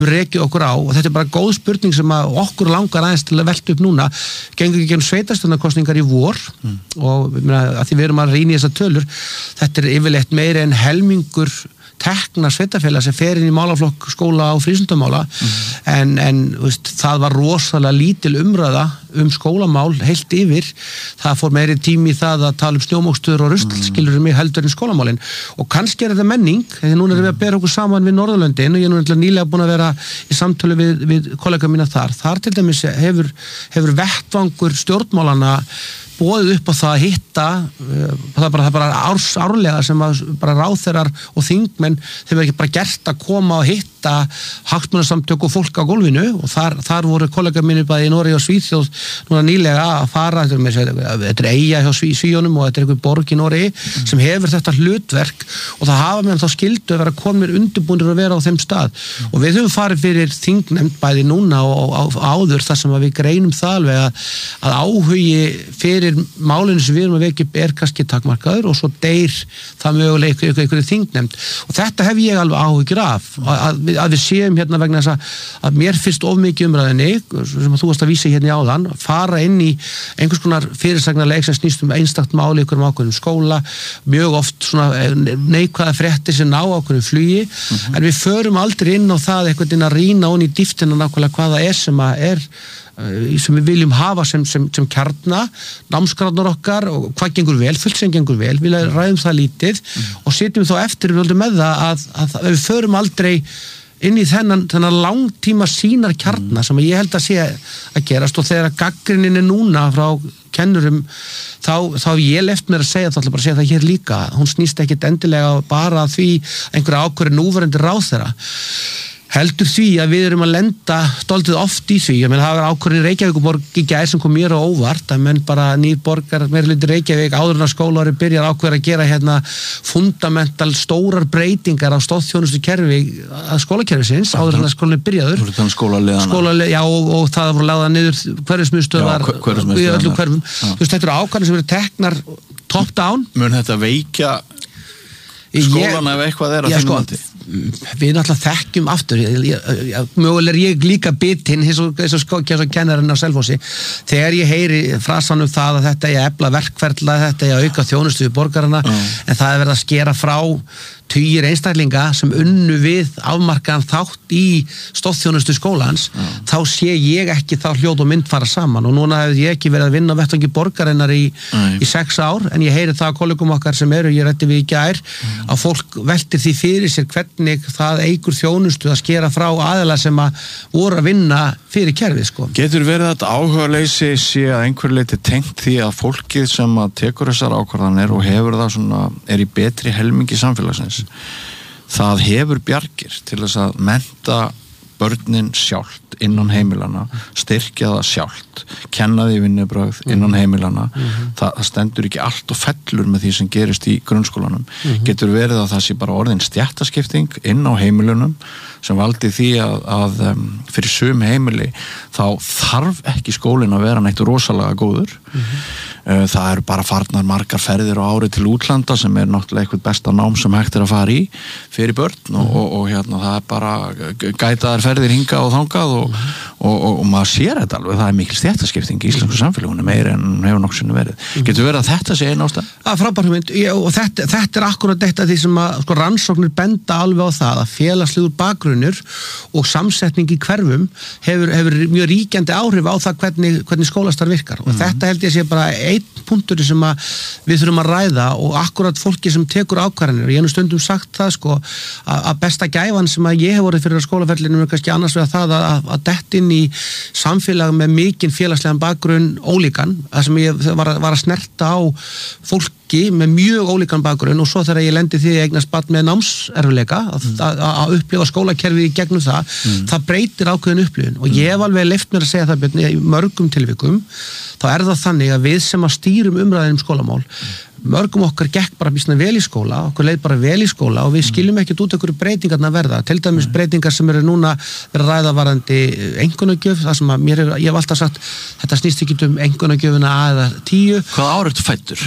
rekið okkur á og þetta bara góð spurning sem að okkur langar aðeins til að velta upp núna gengur ekki sveitarstjórnarkosningar í vor og að því við erum að rýna í þessar tölur þetta yfirleitt meira en helmingur tekna sveitafélag sem fer inn í málaflokk skóla og frístundamála en veist, það var rosalega lítil umræða skólamál heilt yfir það fór meiri tími í það að tala snjómokstur og rusl skilur mig heldur en skólamálin og kannski þetta menning þegar núna erum við að bera okkur saman við Norðurlöndin og ég er nú nýlega búin að vera í samtölu við kollega mína þar til dæmis hefur vettvangur stjórnmálana boðið upp á það að hitta það er bara árlega sem að bara ráðherrar og þingmenn þeim er ekki bara gert að koma og hitta hagsmunasamtök og fólk á gólfinu og þar voru kollega mínir bæði í Noregi og Svíþjóð núna nýlega að fara þetta er eyja hjá Svíjónum og þetta er einhver borg í Noregi sem hefur þetta hlutverk og það hafa meðan þá skildu að vera komnir undirbúnir að vera á þeim stað og við höfum farið fyrir þingnefnd bæði núna og áður þar sem að við greinum það alveg að áhugi fyrir málinu sem við erum að vekja upp kannski takmarkaður og svo deyr það mögulega einhverju þingnefnd og þetta hef ég alveg áhyggjur af að við séum hérna vegna þess að mér finnst of mikið umræðinni sem að þú varst að vísa hérna í áðan fara inn í einhvers konar fyrirsagnarleik sem snýst einstakt máli ykkur ákveðnum skóla mjög oft svona neikvæða fréttir sem ná ákveðnum flugi en við förum aldrei inn á það einhvern veginn að rýna onni í dýptina nákvæmlega hvað það sem að sem við viljum hafa sem kjarna námsgráðnar okkar og hvað gengur vel, fullt sem gengur vel við ræðum það lítið og sitjum þá eftir með það að við förum aldrei inn í þennan langtíma sínar kjarna sem ég held að sé að gerast og þegar gagnrýnin núna frá kennurum þá ég left mér að segja það bara að segja það hér líka hún snýst ekkit endilega bara því einhverja ákvörðu núverandi ráðherra heldur því að við erum að lenda stoltið oft í því, ég meina það var ákvörðin Reykjavíkurborg í gær sem kom mér á óvart að menn bara nýr borgar, meirihluti Reykjavík áður en að skólaári byrjar ákveður að gera hérna fundamental stórar breytingar á stoðþjónustu kerfi að skólakerfisins áður en að skólinni byrjaður skólaleiðana já og það voru lagðað niður hverfismiðstöðvar í öllum hverfum þú veist þetta eru ákvarðanir sem eru teknar top down mun þetta veikja skólana ef eitthvað er að þínu mati við náttúrulega þekkjum aftur mögulega ég líka bitinn eins og kennarinn á Selfossi þegar ég heyri frasan það að þetta er að efla verkferla þetta er að auka þjónustu við borgarana en það er verið að skera frá tugir einstaklinga sem unnu við afmarkaðan þátt í stoðþjónustu skólans þá sé ég ekki þá hljóð og mynd fara saman og núna hefði ég ekki verið að vinna á vettvangi borgarinnar í 6 ár en ég heyri það að kollegum okkar sem ég ræddi við í gær að fólk veltir því fyrir sér hvernig það eigur þjónustu að skera frá aðila sem að voru að vinna fyrir kerfið sko. Getur verið þetta áhugaleysi sé að einhver leiti tengt því að fólkið sem að tekur þessar ákvarðanir og hefur það svona í betri helmingi samfélagsins það hefur bjargir til þess að mennta börnin sjálft innan heimilana, styrkja það sjálft, kenna því vinnubrögð innan heimilana, það stendur ekki allt og fellur með því sem gerist í grunnskólanum. Getur verið að það sé bara orðin stéttaskipting inn á heimilunum sem valdi því að fyrir sum heimili þá þarf ekki skólinn að vera neitt rosalega góður. Það eru bara farnar margar ferðir á ári til útlanda sem náttúrulega eitthvað besta nám sem hægt að fara í fyrir börn og hérna það bara gætaðar ferðir hingað og þangað og maður sér þetta alveg, það mikil stéttaskipting í íslensku samfélaginu meira en hefur nokkuð sinni verið. Getur verið að þetta sé einn ástæða? Frábær hugmynd og þetta akkurat eitt af því sem að rannsóknir benda alveg á það að félagslegur bakgrunnur og samsetning í hverfum hefur mjög ríkjandi áhrif á það hvernig skólastarf virkar og þetta held ég sé bara einn punktur sem við þurfum að ræða og akkurat fólki sem tekur ákvarðanir og ég hef stundum sagt það sko að besta gæfan sem að ég hef vorið fyrir skólaferlinu er kannski annars vegar það að detta inn í samfélag með mikinn félagslegan bakgrunn ólíkan, það sem ég var að snerta á fólki með mjög ólíkan bakgrunn og svo þegar ég lendi því að eignast barn með námserfiðleika að upplifa skólakerfið í gegnum það breytir ákveðin upplifun og ég hef alveg leyft mér að segja það Björn, í mörgum tilvikum þá er það þannig að við sem að stýrum umræðin skólamál mörgum okkar gekk bara býsna vel í skóla, okkur leið bara vel í skóla og við skiljum ekkert út einhverju breytingarna verða, til dæmis breytingar sem eru núna verið að ræða varðandi einkunnagjöf, það sem að ég hef alltaf sagt, þetta snýst ekki einkunnagjöfuna A eða 10. Hvað ár ertu fæddur?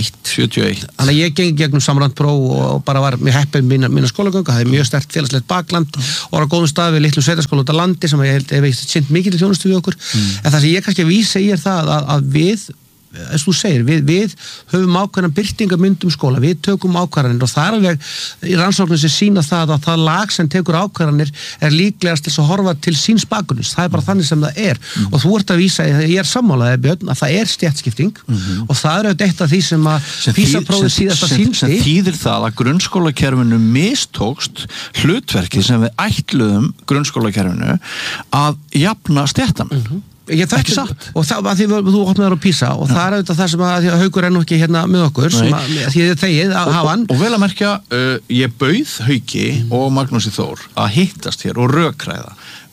71. Þannig að ég gengi gegnum samrænt próf og bara var mjög heppinn mína skólagöngu, það er mjög sterkt félagslegt bakland og var á góðum stað við litlum sveitaskóla út á landi sem ég held ef sinnt mikil þjónustu við okkur, en það sem ég kannski vísa í það að við, eins og þú segir, við höfum ákveðna birtingamyndum skóla, við tökum ákvarðanir og það er alveg í rannsóknum sem sýna það að það lag sem tekur ákvarðanir er líklegast til að horfa til síns bakgrunns, það er bara þannig sem það er og þú ert að vísa, ég er sammálaðið Björn, að það er stéttskipting og það er auðvitað eitt af því sem að PISA-prófið síðasta sýndi. Sem þýðir það að grunnskólakerfinu mistókst hlutverkið sem við ætluðum grunnskólakerfinu að jafna stéttana. Ekki satt. Og það að því þú opnaður á PISA og það er auðvitað það sem að Haukur er nú ekki hérna með okkur sem að því þið þegið að hafa hann. Og vel að merkja, ég bauð Hauki og Magnúsi Þór að hittast hér og rökræða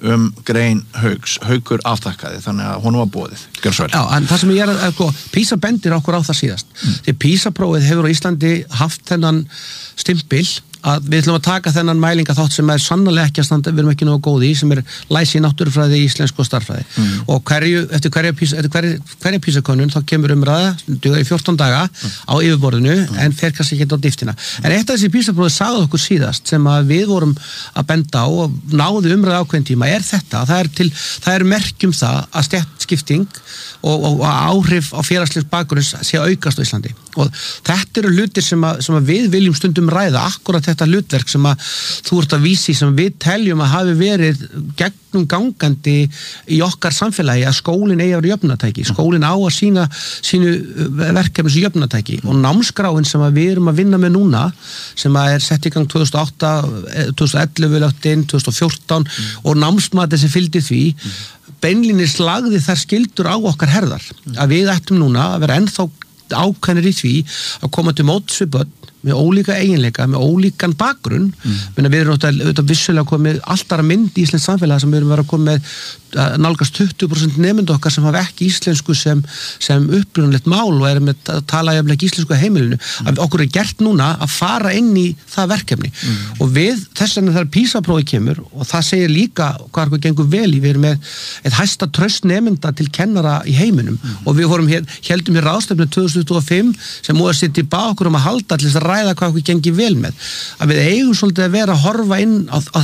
grein Haukur aftakkaði þannig að honum var boðið. Gjör svo vel. Já, en það sem ég PISA bendir okkur á það síðast. Því PISA-prófið hefur á Íslandi haft þennan stimpil að við ætlum að taka þennan mælingaþátt sem er sannarlega ekki að standa, við erum ekki nógu góð í, sem er læsi, náttúrufræði, íslensku og starffræði. Og eftir hverja PISA-könnun þá kemur umræða, dugar í 14 daga á yfirborðinu, en fer kannski ekki á dýftina. En eitt af þessi PISA-prófið sagði okkur síðast, sem að við vorum að benda á og náðu umræða ákveðin tíma, er þetta, það er merkjum það að stéttskipting og áhrif á félagslegs bakgrunns sé að aukast á Íslandi. Og þetta eru hlutir sem að við viljum stundum ræða, akkurat þetta hlutverk sem að þú ert að vísi sem við teljum að hafi verið gegnum gangandi í okkar samfélagi að skólinn eigi að vera jöfnunartæki. Skólinn á að sínu verkefni sem jöfnunartæki og námskráin sem að við erum að vinna með núna sem að er sett í gang 2008, 2011 lagt inn, 2014 og námsmatið sem fylgdi því beinlínis lagði þær skyldur á okkar herðar að við ættum núna að vera ennþá ákveðnir í því að koma til móts við börn með ólíka eiginleika, með ólíkan bakgrunn menn að við erum auðvitað vissulega komið alltaf mynd í íslensk samfélag sem við erum verið að koma með nálgast 20% nemendur okkar sem hafa ekki íslensku sem upprunalegt mál og erum að tala jafnvel ekki íslensku heimilinu að okkur er gert núna að fara inn í það verkefni og við þess vegna þegar PISA-prófið kemur og það segir líka hvað okkur gengur vel í, við erum með eitt hæsta traust nemenda til kennara í heiminum og við heldum hér ráðstefnu 2025 sem múið að sitja í bak okkur að halda til þess að ræða hvað okkur gengur vel með að við eigum svolítið að vera að horfa inn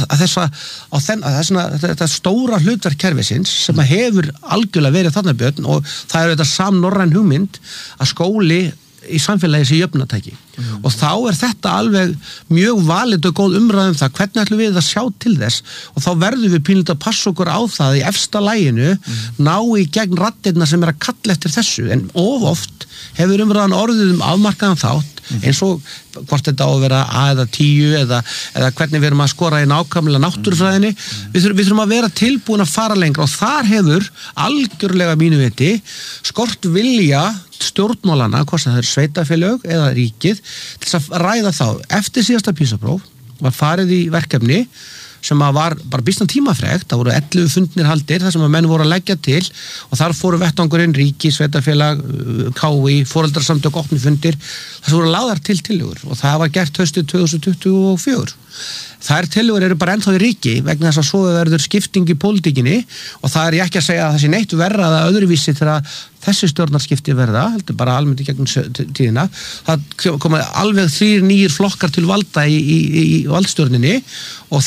á þetta stóra hlutverkkerfi sem að hefur algjörlega verið þarna Björn og það er þetta samnorræn hugmynd að skóli í samfélagi sé jöfnunartæki og þá er þetta alveg mjög valid og góð umræðum það hvernig ætlum við að sjá til þess og þá verðum við pínlítið að passa okkur á það í efsta laginu ná í gegn raddirna sem er að kalla eftir þessu en of oft hefur umræðan orðið afmarkaðan þátt eins og hvort þetta á að vera A eða 10 eða hvernig við erum að skora í nákvæmlega náttúrufræðinni við þurfum að vera tilbúin að fara lengra og þar hefur algjörlega mínu viti skort vilja stjórnmálana, hvort það er sveitafélög eða ríkið, til þess að ræða þá eftir síðasta PISA-próf var farið í verkefni sem að var bara býsna tímafrekt, það voru 11 fundnir haldir þar sem að menn voru að leggja til og þar fóru vettvangurinn, ríki, sveitafélag KÍ, foreldrasamtök, opni fundir þar sem voru lagðar til tillögur og það var gert haustið 2024 þær tillögur eru bara ennþá í ríki vegna þess að svo verður skipting í pólitíkinni og það er ég ekki að segja að það sé neitt verra eða öðruvísi þegar þessi stjórnarskipti verða, heldur bara almennt í gegnum tíðina, það koma alveg 3 nýjir flokkar til valda í valdstjórninni og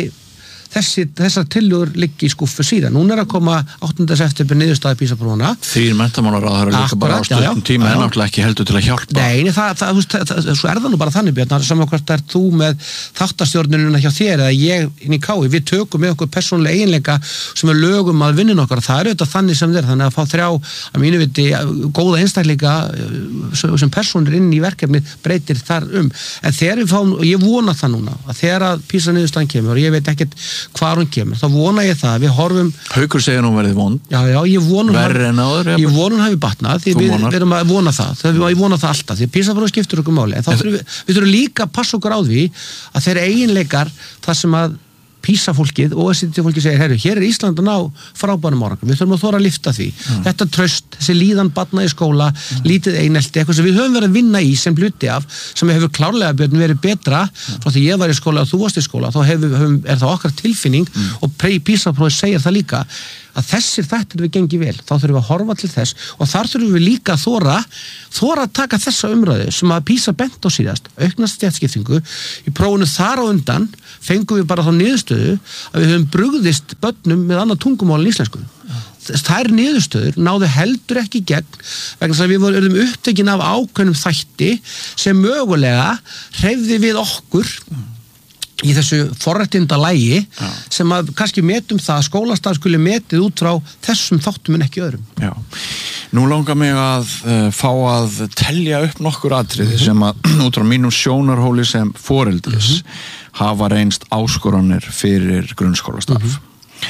þessar tillögur liggi í skúffu síðan. Núna er að koma 8. september niðurstaði PISA-prófana. 3 menntamálaráðherrar líka bara á stuttum tíma en náttúrulega ekki heldur til að hjálpa. Nei, svo er það nú bara þannig Björn, saman hvort er þú með þáttastjórnununa hjá þér eða ég inn í KÍ, við tökum með okkur persónulega eiginleika sem er lögum að vinna okkar, það er auðvitað þannig sem þeir, þannig að fá 3 að mínu viti góða einstakleika sem persónur inn í verkefni breytir þar en þegar við fáum, og ég vona það núna að þegar að PISA-niðurstaðan kemur og ég veit ekkert hvar hún kemur, þá vona ég það við horfum Haukur segir nú verið vond ég vona hún hafi batnað því við erum að vona það ég vona það alltaf, því PISA-prófið skiptir okkur máli en þá við þurfum líka að passa okkur á því að þeir eiginleikar þar sem að PISA fólkið og OECD fólkið segir, herru, hér Ísland að ná frábærum árangur, við þurfum að þora að lyfta því þetta traust, þessi líðan barna í skóla lítið einelti, eitthvað sem við höfum verið að vinna í sem hluti af, sem hefur klárlega verið betra, frá því ég var í skóla og þú varst í skóla, þá er það okkar tilfinning og PISA-prófið segir það líka að þessir þættir við gengi vel, þá þurfum við að horfa til þess og þar þurfum við líka að þora að taka þessa umræðu sem að PISA bent á síðast, aukna stéttaskiptingu í prófunu þar á undan fengum við bara þá niðurstöðu að við höfum brugðist börnum með annað tungumál en íslensku. Þær niðurstöður náðu heldur ekki gegn vegna þess að við vorum upptekin af ákveðnum þætti sem mögulega hreyfði við okkur í þessu forréttinda lægi sem að kannski metum það að skólastarf skuli metið út frá þessum þáttum en ekki öðrum. Já, nú langar mig að fá að telja upp nokkur atriði sem að út frá mínum sjónarhóli sem foreldris hafa reynst áskoranir fyrir grunnskólastarf.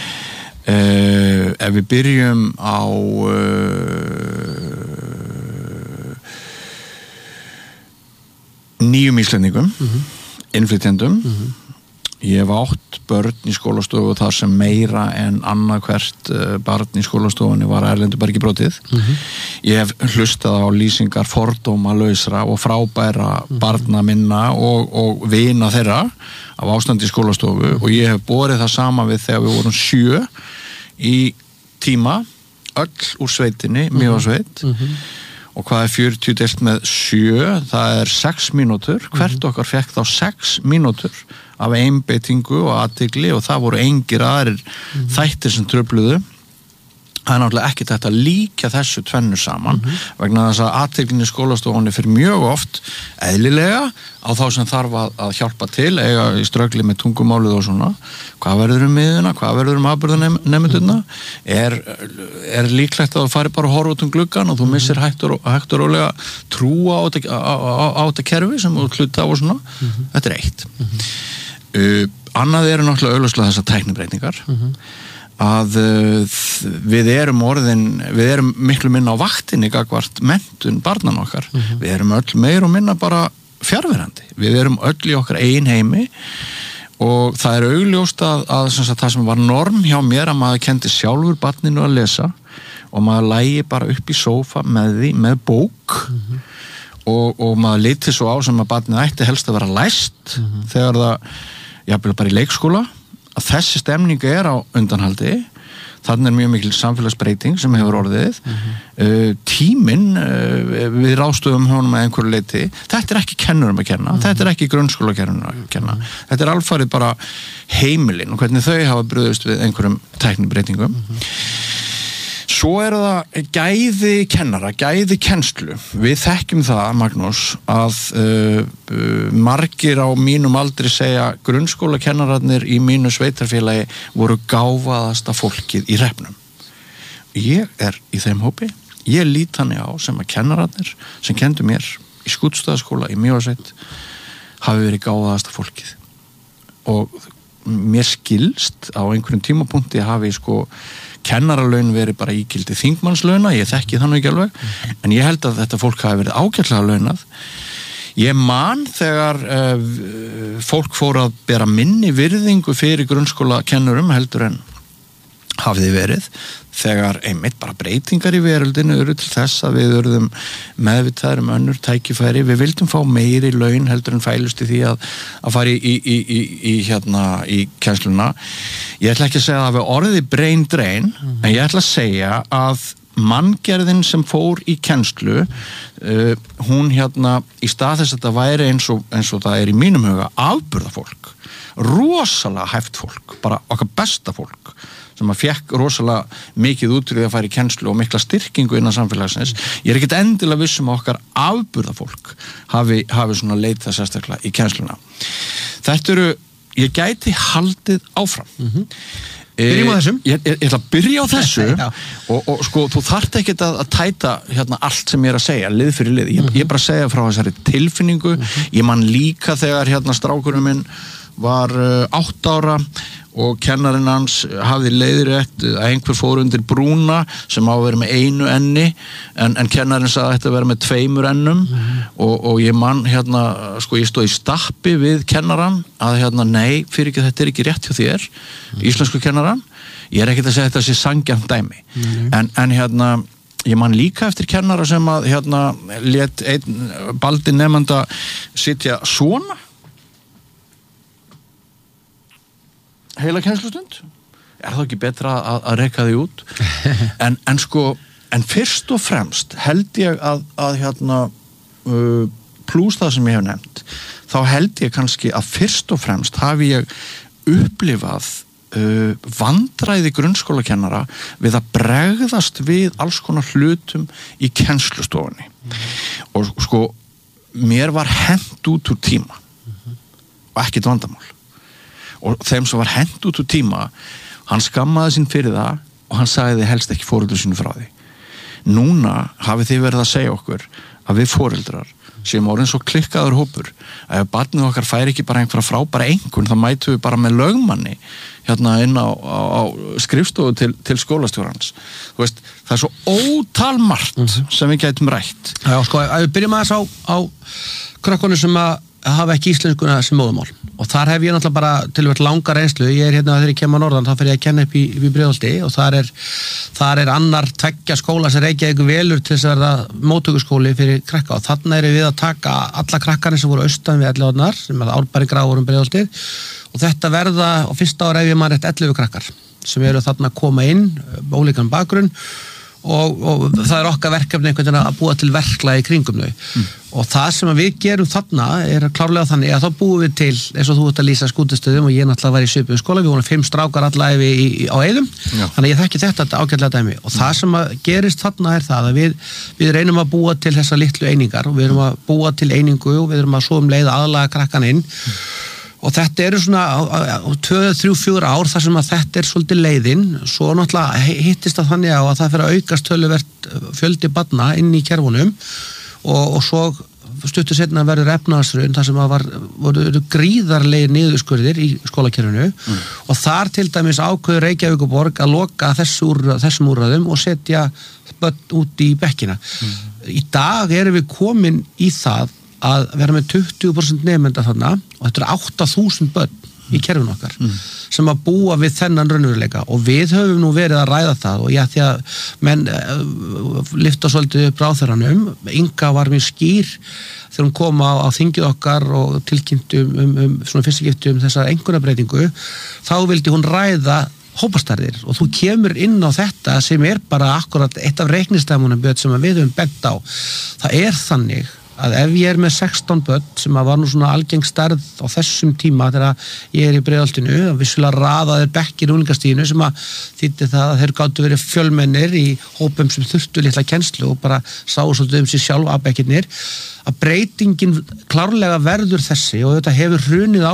Ef við byrjum á nýjum Íslendingum innflytjendum ég hef átt börn í skólastofu þar sem meira en annað hvert barn í skólastofunni var erlendu bergi brotið ég hef hlustað á lýsingar fordóma lausra og frábæra barna minna og vina þeirra af ástandi í skólastofu og ég hef borið það sama við þegar við vorum 7 í tíma öll úr sveitinni, Mývatnssveit og hvað er 40 deilt með 7 það er 6 mínútur hvert okkar fekk þá 6 mínútur af einbeitingu og athygli og það voru engir aðrir þættir sem trufluðu það er náttúrulega ekki þetta að líka þessu tvennu saman vegna þess að athyglinni í skólastofunni fyrir mjög oft eðlilega á þá sem þarf að hjálpa til eiga í ströggli með tungumálið og svona hvað verður miðuna, hvað verður afburðanemendurna er líklegt að þú fari bara að horfa út gluggan og þú missir hægt og rólega trúa á þetta kerfi sem þú hluta á og svona þetta er eitt annað eru náttúrulega augljóslega þessar tæknibreytingar að við erum miklu minna á vaktinni gagnvart menntun barnan okkar við erum öll meir og minna bara fjarverandi við erum öll í okkar eigin heimi og það er augljóst að það sem var norm hjá mér að maður kendi sjálfur barninu að lesa og maður lægi bara upp í sófa með bók og maður liti svo á sem að barnið ætti helst að vera læst þegar það jafnvel bara í leikskóla að þessi stemning er á undanhaldi þannig er mjög mikil samfélagsbreyting sem hefur orðið tíminn við ráðstöfum honum að einhverju leyti þetta er ekki kennurum að kenna þetta er ekki grunnskólakennurum að kenna þetta er alfarið bara heimilin og hvernig þau hafa brugðist við einhverjum tæknibreytingum svo er það gæði kennara, gæði kennslu við þekkjum það, Magnús að margir á mínum aldri segja grunnskólakennararnir í mínu sveitarfélagi voru gáfaðasta fólkið í hreppnum ég er í þeim hópi ég lít þannig á sem að kennararnir sem kendu mér í Skútustaðaskóla í Mývatnssveit hafi verið gáfaðasta fólkið og mér skilst á einhverjum tímapunkti hafi kennaralaun verið bara ígildi þingmannslauna, ég þekki það nú ekki alveg en ég held að þetta fólk hafi verið ágætlega launað ég man þegar fólk fór að bera minni virðingu fyrir grunnskólakennurum heldur en hafiði verið þegar einmitt bara breytingar í veröldinu eru til þess að við verðum meðvitaðir önnur tækifæri við vildum fá meiri laun heldur en fælust í því að fara í kennsluna ég ætla ekki að segja að það við orðið brain drain en ég ætla að segja að manngerðin sem fór í kennslu hún í stað þess að þetta væri eins og það er í mínum huga afburðafólk rosalega hæft fólk bara okkar besta fólk sem að fekk rosalega mikið útrúið að fara í kennslu og mikla styrkingu innan samfélagsins ég er ekkert endilega vissum að okkar afburðafólk hafi svona leitað sérstaklega í kennsluna þetta eru, ég gæti haldið áfram Byrjum á þessum Ég ætla að byrja á þessu og þú þarft ekkert að tæta allt sem ég er að segja, lið fyrir lið ég er bara að segja frá þessari tilfinningu ég man líka þegar strákurinn minn var 8 ára og kennarinn hans hafði leiðrétt að einhver fór undir brúna sem á að vera með einu enni en kennarinn sagði að þetta vera með 2 ennum og ég man sko ég stóð í stappi við kennarann að nei, fyrir ekki þetta ekki rétt hjá þér, íslensku kennarann, ég ekkert að segja þetta sé sanngjarnt dæmi, en ég man líka eftir kennara sem að lét einn baldi nemanda sitja svona heila kennslustund, það ekki betra að reka því út en fyrst og fremst held ég að plús það sem ég hef nefnt, þá held ég kannski að fyrst og fremst hafi ég upplifað vandræði grunnskólakennara við að bregðast við alls konar hlutum í kennslustofunni og sko mér var hent út úr tíma og ekkert vandamál og þeim sem var hent út úr tíma hann skammaði sín fyrir það og hann sagði helst ekki foreldrar sínu frá því. Núna hafið þið verið að segja okkur að við foreldrar sem orðin svo klikkaður hópur að ef barnið okkar fær ekki bara einhverja frábæra einkunn þá mætum við bara með lögmanni inn á skrifstofu til skólastjórans. Þú veist, það svo ótalmargt sem við gætum rætt. Já, sko, að við byrjum aðeins á krökkunum sem að hafa ekki íslenskuna sem móðumál og þar hef ég náttúrulega bara tilvægt langa reynslu, ég þegar ég kem á norðan þá fer ég að kenna upp í Breiðholti og þar er annar 2 skóla sem Reykjavík velur til þess að verða móttökuskóli fyrir krakka og þarna erum við að taka alla krakkarnir sem voru austan við 11 árnar sem er Árbæri, Gráður Breiðholti og þetta verða á fyrsta ára ef ég maður rétt 11 krakkar sem eru þarna að koma inn ólíkan bakgrunn og það er okkar verkefni einhvern veginn að búa til verklag í kringum þau og það sem við gerum þarna er klárlega þannig að þá búum við til eins og þú ert að lýsa skútustöðum og ég náttúrulega var í svipuðum skóla, við vorum 5 strákar allæfi á Eiðum, þannig að ég þekki þetta ágætlega dæmi og það sem að gerist þarna er það að við reynum að búa til þessa litlu einingar og við erum að búa til einingu og við erum að svo leiða aðlaga krakkan inn og þetta eru svona 2, 3, 4 ár þar sem að þetta er svolítið leiðin svo náttúrulega hittist það þannig á að það fyrir að aukast töluvert fjöldi barna inn í kerfunum og svo stuttu seinna verður efnahagshrun þar sem að voru gríðarlegir niðurskurðir í skólakerfinu og þar til dæmis ákveður Reykjavíkurborg að loka þessum úrræðum og setja börn út í bekkina. Í dag erum við komin í það að vera með 20% nemenda þarna og þetta eru 8.000 börn í kerfinu okkar sem að búa við þennan raunveruleika og við höfum nú verið að ræða það og því að menn lyfta svolítið upp ráðherranum Inga var mjög skýr þegar hún kom á þingið okkar og tilkynntum svona fyrstskipti þessa einkunnabreitingu þá vildi hún ræða hópastærðir og þú kemur inn á þetta sem er bara akkurat eitt af reiknistæmunum sem við höfum bent á það er þannig að ef ég er með 16 börn sem að var nú svona algeng stærð á þessum tíma þegar ég er í Breiðholtinu að vissulega raðaðir bekkir í unglingastiginu sem að þýddi það að þeir gátu verið fjölmennir í hópum sem þurftu litla kennslu og bara sáu svolítið sig sjálf að bekkirnir að breytingin klárlega verður þessi og þetta hefur hrunið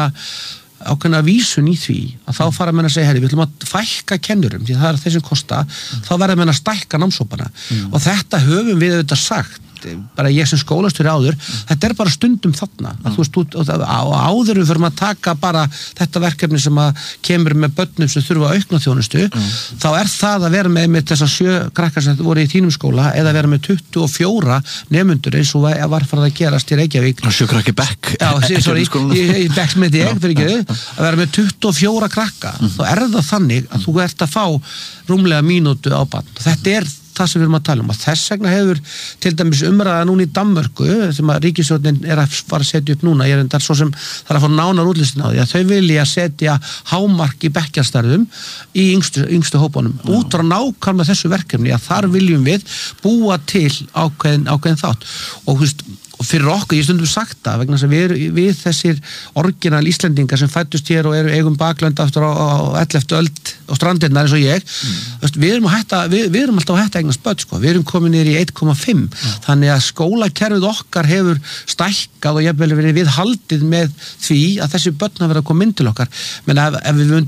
ákveðna vísun í því að þá fara menn að segja við ætlum að fækka kennurum því það er þeir sem kosta þá verður menn að stækka námshópana og þetta höfum við auðvitað sagt bara ég sem skólastjóri áður þetta er bara stundum þarna að þú veist áður við förum að taka bara þetta verkefni sem að kemur með börnum sem þurfa aukna þjónustu þá er það að vera með þessar 7 krakkar sem voru í þínum skóla eða vera með 24 nemendur eins og var farið að gerast í Reykjavík 7 krakki bekk í bekk með ég að vera með 24 krakka þá er það þannig að þú ert að fá rúmlega mínútu á barn þetta er það sem við erum að tala og þess vegna hefur til dæmis umræða núna í Danmörku sem að ríkisstjórnin er að fara að setja upp núna ég er svo sem það er að fá nánar útlistin á því að þau vilja setja hámark í bekkjarstærðum í yngstu hópunum út frá nákvæmlega þessu verkefni að þar viljum við búa til ákveðin þátt og fyrir okkur, ég stundum sagt það vegna þess að við þessir orginal Íslendingar sem fættust hér og eru eigum baklönd aftur á 11. öld og strandirnar eins og ég við erum alltaf að hætta eignast börn sko. Við erum komin niður í 1,5 þannig að skólakerfið okkar hefur stækkað og jafnvel verið viðhaldið með því að þessi börn hafa verið að koma inn til okkar menn ef við myndum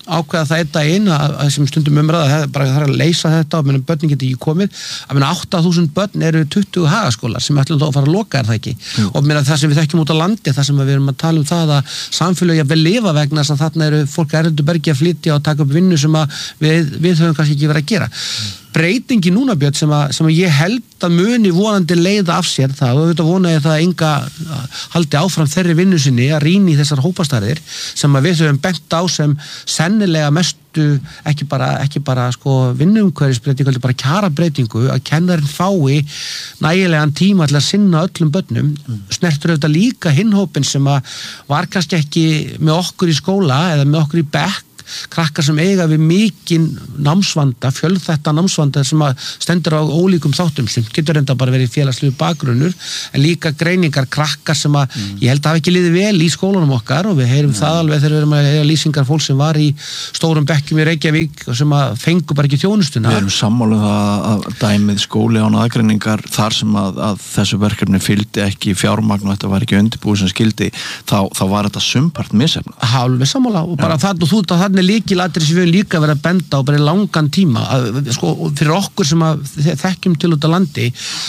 ákveða það einn daginn að sem stundum umræða bara þarf að leysa þetta og meðan börnin geti ekki komið að meðan 8.000 börn eru 20 hagaskólar sem ætlum þá að fara að loka það ekki og meðan það sem við þekkjum út á landi það sem við erum að tala það að samfélög vel lifa vegna þess að þarna eru fólk erlendu bergi að flytja og taka upp vinnu sem að við höfum kannski ekki verið að gera breytingi núna Björn sem að ég held að muni vonandi leiða af sér það og auðvitað vona ég það að enga haldi áfram þeirri vinnu sinni að rýna í þessar hópastærðir sem að við höfum bent á sem sennilega mestu ekki bara sko vinnuumhverfisbreytingu heldur bara kjarabreytingu að kennarinn fái nægilegan tíma til að sinna öllum börnum snertur auðvitað líka hinn hópinn sem að var kannski ekki með okkur í skóla eða með okkur í bekk krakkar sem eiga við mikinn námsvanda, fjölþætta námsvanda sem að stendur á ólíkum þáttum sem getur enda bara verið félagslegu bakgrunnur en líka greiningar krakkar sem að ég held að hafa ekki liðið vel í skólanum okkar og við heyrum það alveg þegar við erum að heyra lýsingar fólk sem var í stórum bekkjum í Reykjavík og sem að fengu bara ekki þjónustuna. Við erum sammála það að dæmið skóli án aðgreiningar þar sem að þessu verkefni fylgdi ekki fjármagn og þetta var ekki undirbúið sem skildi þá var þetta sumpart misefna. Alveg sammála og bara þannig líkilatri sem við líka verið að benda á bara í langan tíma sko, fyrir okkur sem að þekkjum til út á landi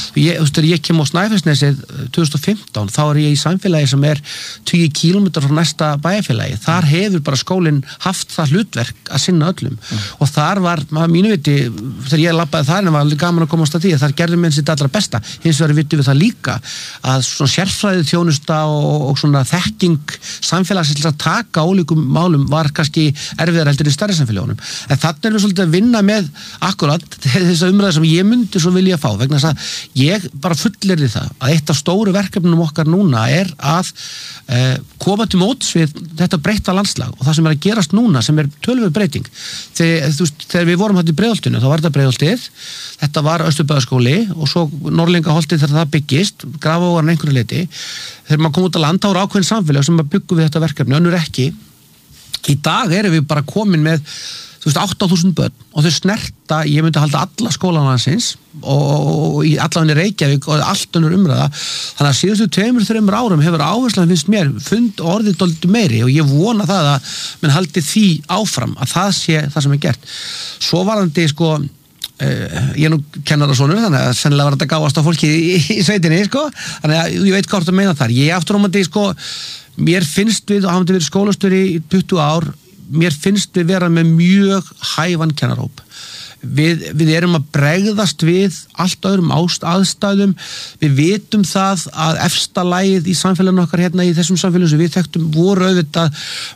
ég kem á Snæfellsnesið 2015 þá ég í samfélagi sem 20 kilometrar frá næsta bæjarfélagi þar hefur bara skólinn haft það hlutverk að sinna öllum og þar var, mínu viti þegar ég labbaði þar en var alveg gaman að komast að því að þar gerði menn sitt allra besta hins vegar vitum við það líka að svona sérfræðið þjónusta og svona þekking samfélagsins að taka ólíkum málum var kannski erfiðar heldur í stærri samfélagunum. En þannig erum við svolítið að vinna með akkurat þessa umræði sem ég myndi svo vilja fá vegna þess að ég bara fullyrði það að eitt af stóru verkefnum okkar núna að koma til móts við þetta breytta landslag og það sem að gerast núna sem töluvert breyting. Þegar við vorum hætti í Breiðholtinu þá var þetta Breiðholtið, þetta var Austurbæjarskóli og svo Norðlingaholtið þegar það byggist, Grafavogarinn einhverju leyti. Þegar maður kom út á land þá voru ákveðin samfélag sem að byggja við þetta verkefni, önnur ekki. Í dag erum við bara komin með 8.000 börn og þau snerta, ég myndi halda alla skólanansins og í allavegni Reykjavík og allt önnur umræða þannig að síðustu 2-3 árum hefur áherslan finnst mér orðið dálítið meiri og ég vona það að menn haldi því áfram að það sé það sem gert. Svo varðandi sko ég nú kennarasonur þannig að sennilega var þetta gáast á fólki í sveitinni sko þannig að ég veit hvað þú meina þar ég aftur á móti sko mér finnst við, og hafði verið skólastjóri í 20 ár, mér finnst við vera með mjög hæfan kennarhóp. Við erum að bregðast við allt öðrum aðstæðum, við vitum það að efsta lagið í samfélaginu okkar hérna í þessum samfélagum sem við þekktum voru auðvitað,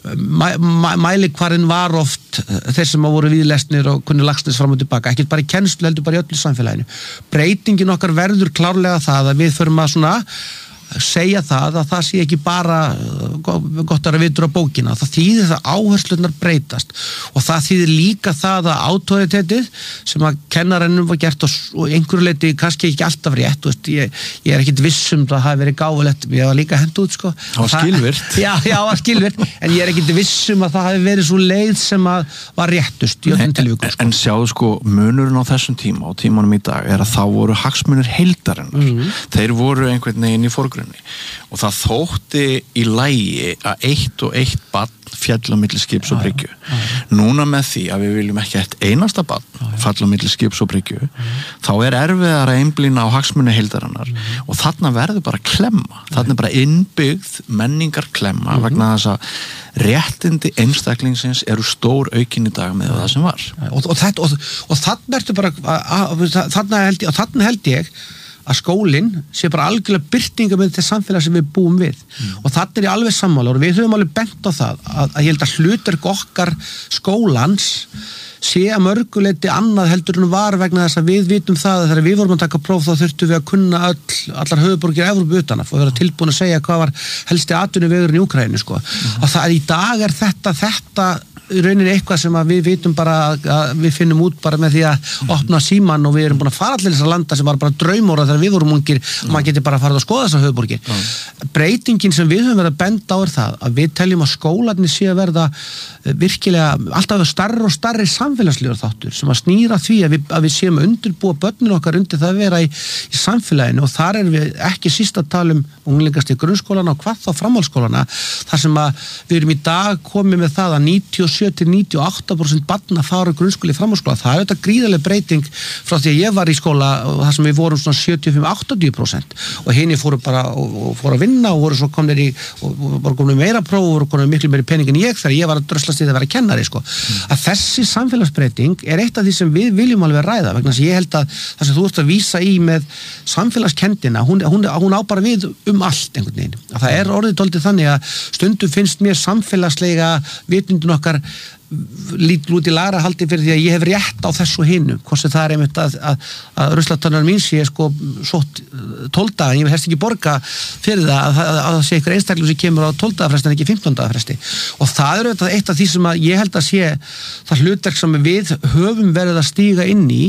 mælikvarðinn var oft þeir sem voru viðlesnir og kunni lagsnes fram og tilbaka, ekkert bara í kennslu heldur bara í öllu samfélaginu. Breytingin okkar verður klárlega það að við förum að svona segja það að það sé ekki bara gott að vitur á bókina það þýðir það áherslunar breytast og það þýðir líka það að autoritetið sem að kennarannum var gert og einhverju leiti kannski ekki alltaf rétt ég er ekkit vissum það hafi verið gáfulegt ég var líka hent út sko það var skilvirt já var skilvirt en ég er ekkit vissum að það hafi verið svo leið sem að var réttust í öllum tilvikum sko. En sjáðu sko munurinn á þessum tíma og tímanum í dag er að þá voru hagsmunir heildarinnar þeir voru einhvern veginn í og það þótti í lagi að eitt barn fjall á milli skips og bryggju. Núna með því að við viljum ekki eitt einasta barn fall á milli skips og bryggju þá er erfiðar að einblína á hagsmuni heildarinnar og þarna verður bara klemma, þarna er bara innbyggð menningar klemma vegna þess að réttindi einstaklingsins eru stór aukin í dag með það sem var. Og þarna ertu bara þarna held ég að skólinn sé bara algjörlega birtinga með þess samfélag sem við búum við og þannig er ég alveg sammála og við höfum alveg bent á það að ég held að hlutverk okkar skólans sé að mörguleiti annað heldur en var vegna þess að við vitum það að þegar við vorum að taka próf þá þurftum við að kunna allar höfuðborgir Evrópu utan að vera tilbúin að segja hvað var helsti atvinnuvegurinn í Úkraínu sko og það í dag er þetta í rauninni eitthvað sem að við vitum bara að við finnum út bara með því að opna síman og við erum búin að fara allir þessar landa sem var bara draumóra þegar við vorum ungir og maður geti bara farið að skoða þessar höfuðborgir. Breytingin sem við höfum verið að benda á er það að við teljum að skólarnir sé að verða virkilega alltaf stærri og stærri samfélagslegur þáttur sem að snýra því að við séum að undirbúa börnin okkar undir það að vera í samfélaginu og þar erum við ekki síst að tala unglingastig grunnskólana og hvað þá framhaldsskólana þar sem að við erum í dag komið með það að 97-98% barna fara grunnskóla í framhaldsskóla. Það þetta gríðarleg breyting frá því að ég var í skóla og það sem við vorum svona 75-80% og hinni fóru bara og fóru að vinna og voru svo komnir í og voru komnir meira próf og voru komnir miklu meiri pening en ég þegar ég var að dröslast í það að vera kennari sko. Að þessi samfélagsbreyting eitt af því sem við viljum alveg ræða vegna þess að ég held að það sem þú ert að vísa í með samfélagskendina, hún á bara við allt einhvern veginn. Að það orðið dálítið þannig að stundum finnst mér samfélagslega vitundin okkar lítur út í lagarahaldi fyrir því að ég hef rétt á þessu hinu, hvort sem það einmitt að ruslatunnar mín sé sko sótt 12 daga, ég vil helst ekki borga fyrir það að það sé einhver einstakling sem kemur á 12 daga fresti en ekki 15 daga fresti og það auðvitað eitt af því sem að ég held að sé það hlutverk sem við höfum verið að stíga inn í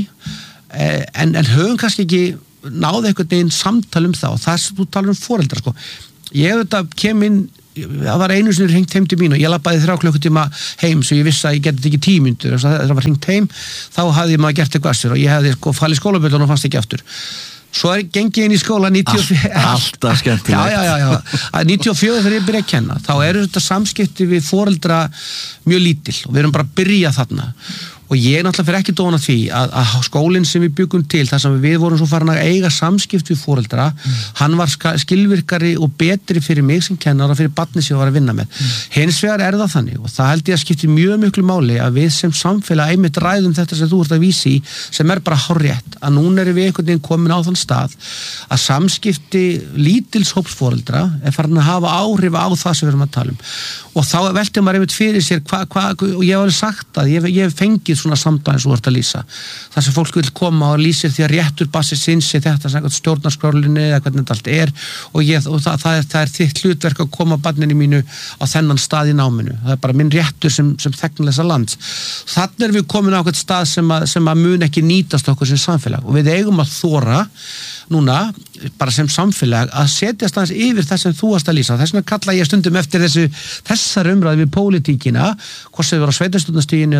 en höfum kannski ekki náði einhvern veginn samtal það og það sem þú talar foreldra sko. Ég auðvitað kem inn það var einu sinni hringt heim til mín og ég labbaði 3 klukkutíma heim svo ég vissi að ég geti ekki 10 mínútur þegar það var hringt heim þá hafði maður gert eitthvað sér og ég hefði sko fallið skólabjöldun og fannst ekki aftur svo gengið inn í skóla 94 alltaf skemmtilegt já, að 94 þegar ég byrja að kenna þá þetta samskipti við foreldra mjög lítil og við erum bara að byrja þarna og ég náttúrulega fyrir ekki dóna því að skólinn sem við byggum til þar sem við vorum svo farin að eiga samskipt við foreldra hann var skilvirkari og betri fyrir mig sem kennar og fyrir barni sem ég var að vinna með hins vegar það þannig og það held ég að skipti mjög miklu máli að við sem samfélag einmitt ræðum þetta sem þú ert að vísi í sem bara hárrétt að núna erum við einhvern veginn komin á þann stað að samskipti lítils hóps foreldra farin að hafa áhrif á það sem við erum að tala og þá velti maður einmitt fyrir sér og ég hef alveg sagt að ég hef fengið svona samtal eins og þú ert að lýsa þar sem fólk vil koma og lýsir því að réttur bassi sinns í þetta sem stjórnarskrárlinni eða hvernig þetta allt og það þitt hlutverk að koma barninu mínu á þennan stað í náminu það bara minn réttur sem þegnar þessa lands þannig við komin á eitthvað stað sem að mun ekki nýtast okkur sem samfélag og við eigum að þora núna bara sem samfélag að setjast aðeins yfir það sem þú varst að lýsa þess vegna kalla ég stundum eftir þessar umræði við pólitíkina hvort sem við erum á sveitarstjórnarstiginu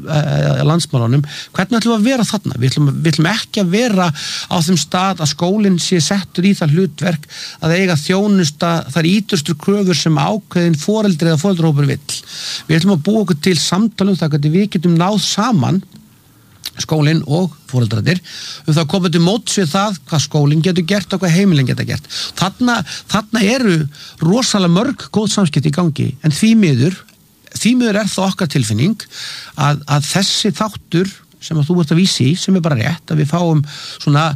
eða landsmálunum, hvernig ætlum við að vera þarna við ætlum ekki að vera á þeim stað að skólinn sé settur í það hlutverk að eiga þjónusta þar íturstur kröfur sem ákveðin foreldri eða foreldrahópur vill við ætlum að búa okkur til samtalum það hvernig við getum náð saman skólinn og foreldrarnir það komið til móts við það hvað skólinn getur gert og hvað heimilin getur gert þarna eru rosalega mörg góð samskipti í gangi en því miður það okkar tilfinning að þessi þáttur sem að þú ert að vísi sem bara rétt að við fáum svona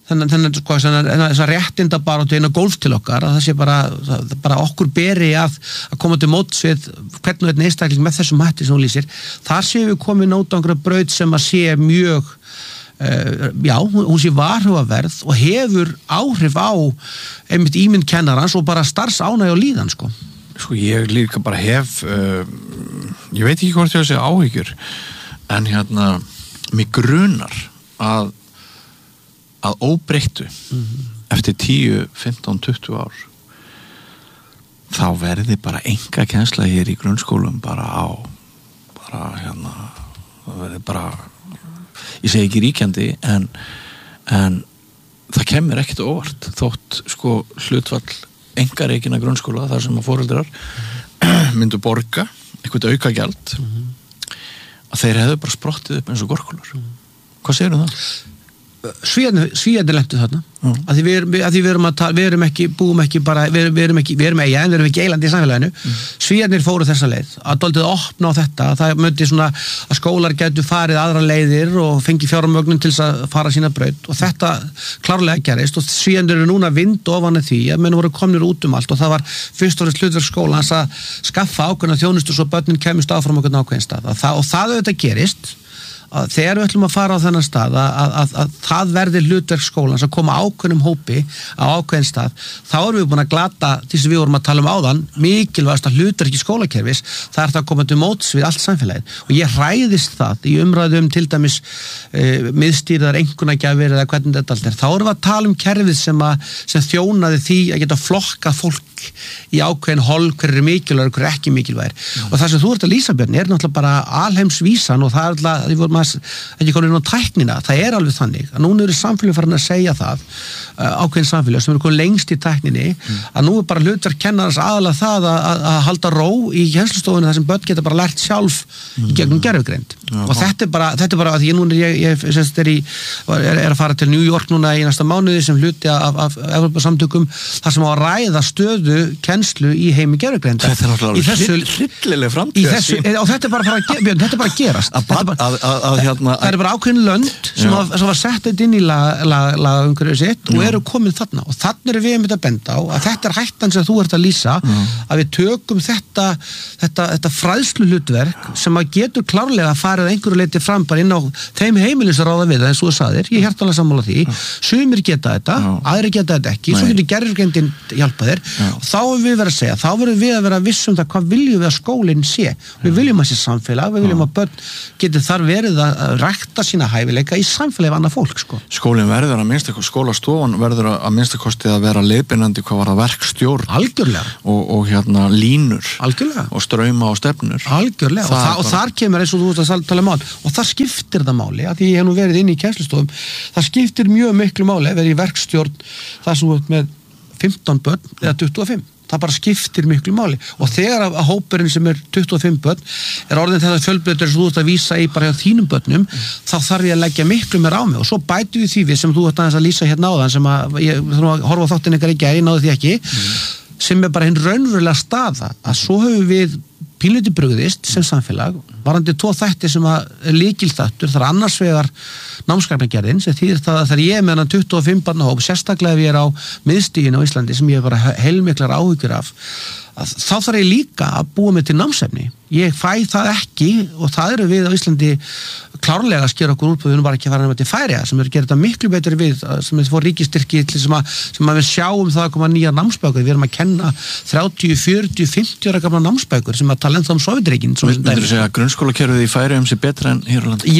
þessa réttinda bara til eina gólf til okkar að það sé bara okkur beri að koma til móts við hvernig þetta einstakling með þessum hætti sem hún lýsir þar séum við komin út á einhverja braut sem að sé mjög hún sé varhugaverð og hefur áhrif á einmitt ímynd kennarans og bara starfsánægja og líðan sko ég líka bara hef ég veit ekki hvort ég sé áhyggjur en mig grunar að óbreyttu eftir 10, 15, 20 ár þá verði bara enga kennsla hér í grunnskólum það verði bara ég segi ekki ríkjandi en það kemur ekkert óvart þótt sko hlutfall engareikina grunnskóla þar sem að foreldrar myndu borga eitthvað aukagjald að þeir hefðu bara sprottið upp eins og gorkular hvað segir það? Svíjarnir lentu þarna að því við erum að tala við erum ekki eilandi í samfélaginu Svíjarnir fóru þessa leið að dálítið opna á þetta það myndi svona að skólar gætu farið aðra leiðir og fengi fjármögnun til þess að fara sína braut og þetta klárlega gerist og Svíjarnir eru núna vind ofan því að menn voru komnir út allt og það var fyrst og fremst hlutverk skólans að skaffa ákveðna þjónustu svo börnin kemist áfram okkur ákveðin stað og það auðvitað gerist að þegar við ætlum að fara á þennan stað að það verði hlutverk skólans að koma ákveðnum hópi á ákveðin stað þá erum við búin að glata því sem við vorum að tala áðan mikilvægast að hlutverki skólakerfis það það að koma til móts við allt samfélagið og ég hræðist það í umræðum til dæmis miðstýrðar einkunnagjafir eða hvernig þetta allt þá erum við að tala kerfið sem þjónaði því að geta flokka fólk í ákveðin hol hver mikilvægur, hver ekki mikilvægir og það sem þú ert að lýsa Björn náttúrulega bara alheimsvísan og það alltaf, maður ekki komin inn á tæknina, það alveg þannig að núna eru samfélög farin að segja það ákveðin samfélög sem eru komin lengst í tækninni að nú bara hlutverk kennarans aðalega það að halda ró í kennslustofunni þar sem börn geta bara lært sjálf í gegnum gervigreind og þetta er bara að ég er að fara til New York núna í næsta mánuði sem hluti af Evrópusamtökum þar sem á að ræða stöðu kennslu í heimi gervigreind. Þetta er náttúrulega hryllileg framtíð og þetta er bara að gerast það er bara ákveðin lönd sem var sett inn í lagaumhverfið sitt og eru komin þarna og þannig erum við að benda á að þetta er hættan sem þú ert að lýsa að við tökum þetta fræðslu hlutverk sem að getur klárlega að farið einhverju leiti fram bara inn á þeim heimilis að ráða við það eins og þú sagðir, ég hjartanlega sammála því sumir geta þetta, aðrir geta þetta ekki svo getur gervigreindin hjálpa þér og þá erum við verið að segja, þá verðum við að vera vissum það hvað viljum við að skólinn sé við viljum að sé samfélag, við viljum að börn geti þar verið að rækta sína hæfileika í samfélagi annað fólk sko. Skólinn verður að minnsta skólastofan verður að minnsta kosti að vera leiðbeinandi hvað var að verkstjórn og línur algjörlega. Og strauma og stefnur algjörlega og þar kemur eins og þú ert að tala og það skiptir það máli að því ég hef nú verið inn í kennslustofum það skiptir mjög miklu máli að vera í verkstjórn það sem þú ert með 15 börn eða 25 það bara skiptir miklu máli og þegar að hópurinn sem er 25 börn er orðin þetta fjölbreyttur sem þú ert að vísa í bara hjá þínum börnum þá þarf ég að leggja miklu meira á mig og svo bætu við því við sem þú ert að lýsa hérna áðan sem að ég horfa á þáttinn ykkar í gær, ég náði því ekki sem er bara hinn raunverulega staða að svo höfum við pínluti brugðist sem samfélag varandi 2 þætti sem að lykilþáttur þar annars vegar námsgagnagerðin sem þýðir það að þegar ég er með hann 25 barnahóp sérstaklega ef ég er á miðstiginu á Íslandi sem ég er bara heilmiklar áhyggjur af þá þarf ég líka að búa mig til námsefni ég fæ það ekki og það eru við á Íslandi klárlega að skera okkur úr við erum bara ekki að fara til Færeyja sem er að gera þetta miklu betur við sem er fór ríkistyrki sem að við sjáum það að koma nýjar námsbækur við erum að kenna 30, 40, 50 ára gamla námsbækur sem að tala ennþá Sovétríkin Myndir þú segja að grunnskólakerfið í Færeyjum sé betra en hér á landi?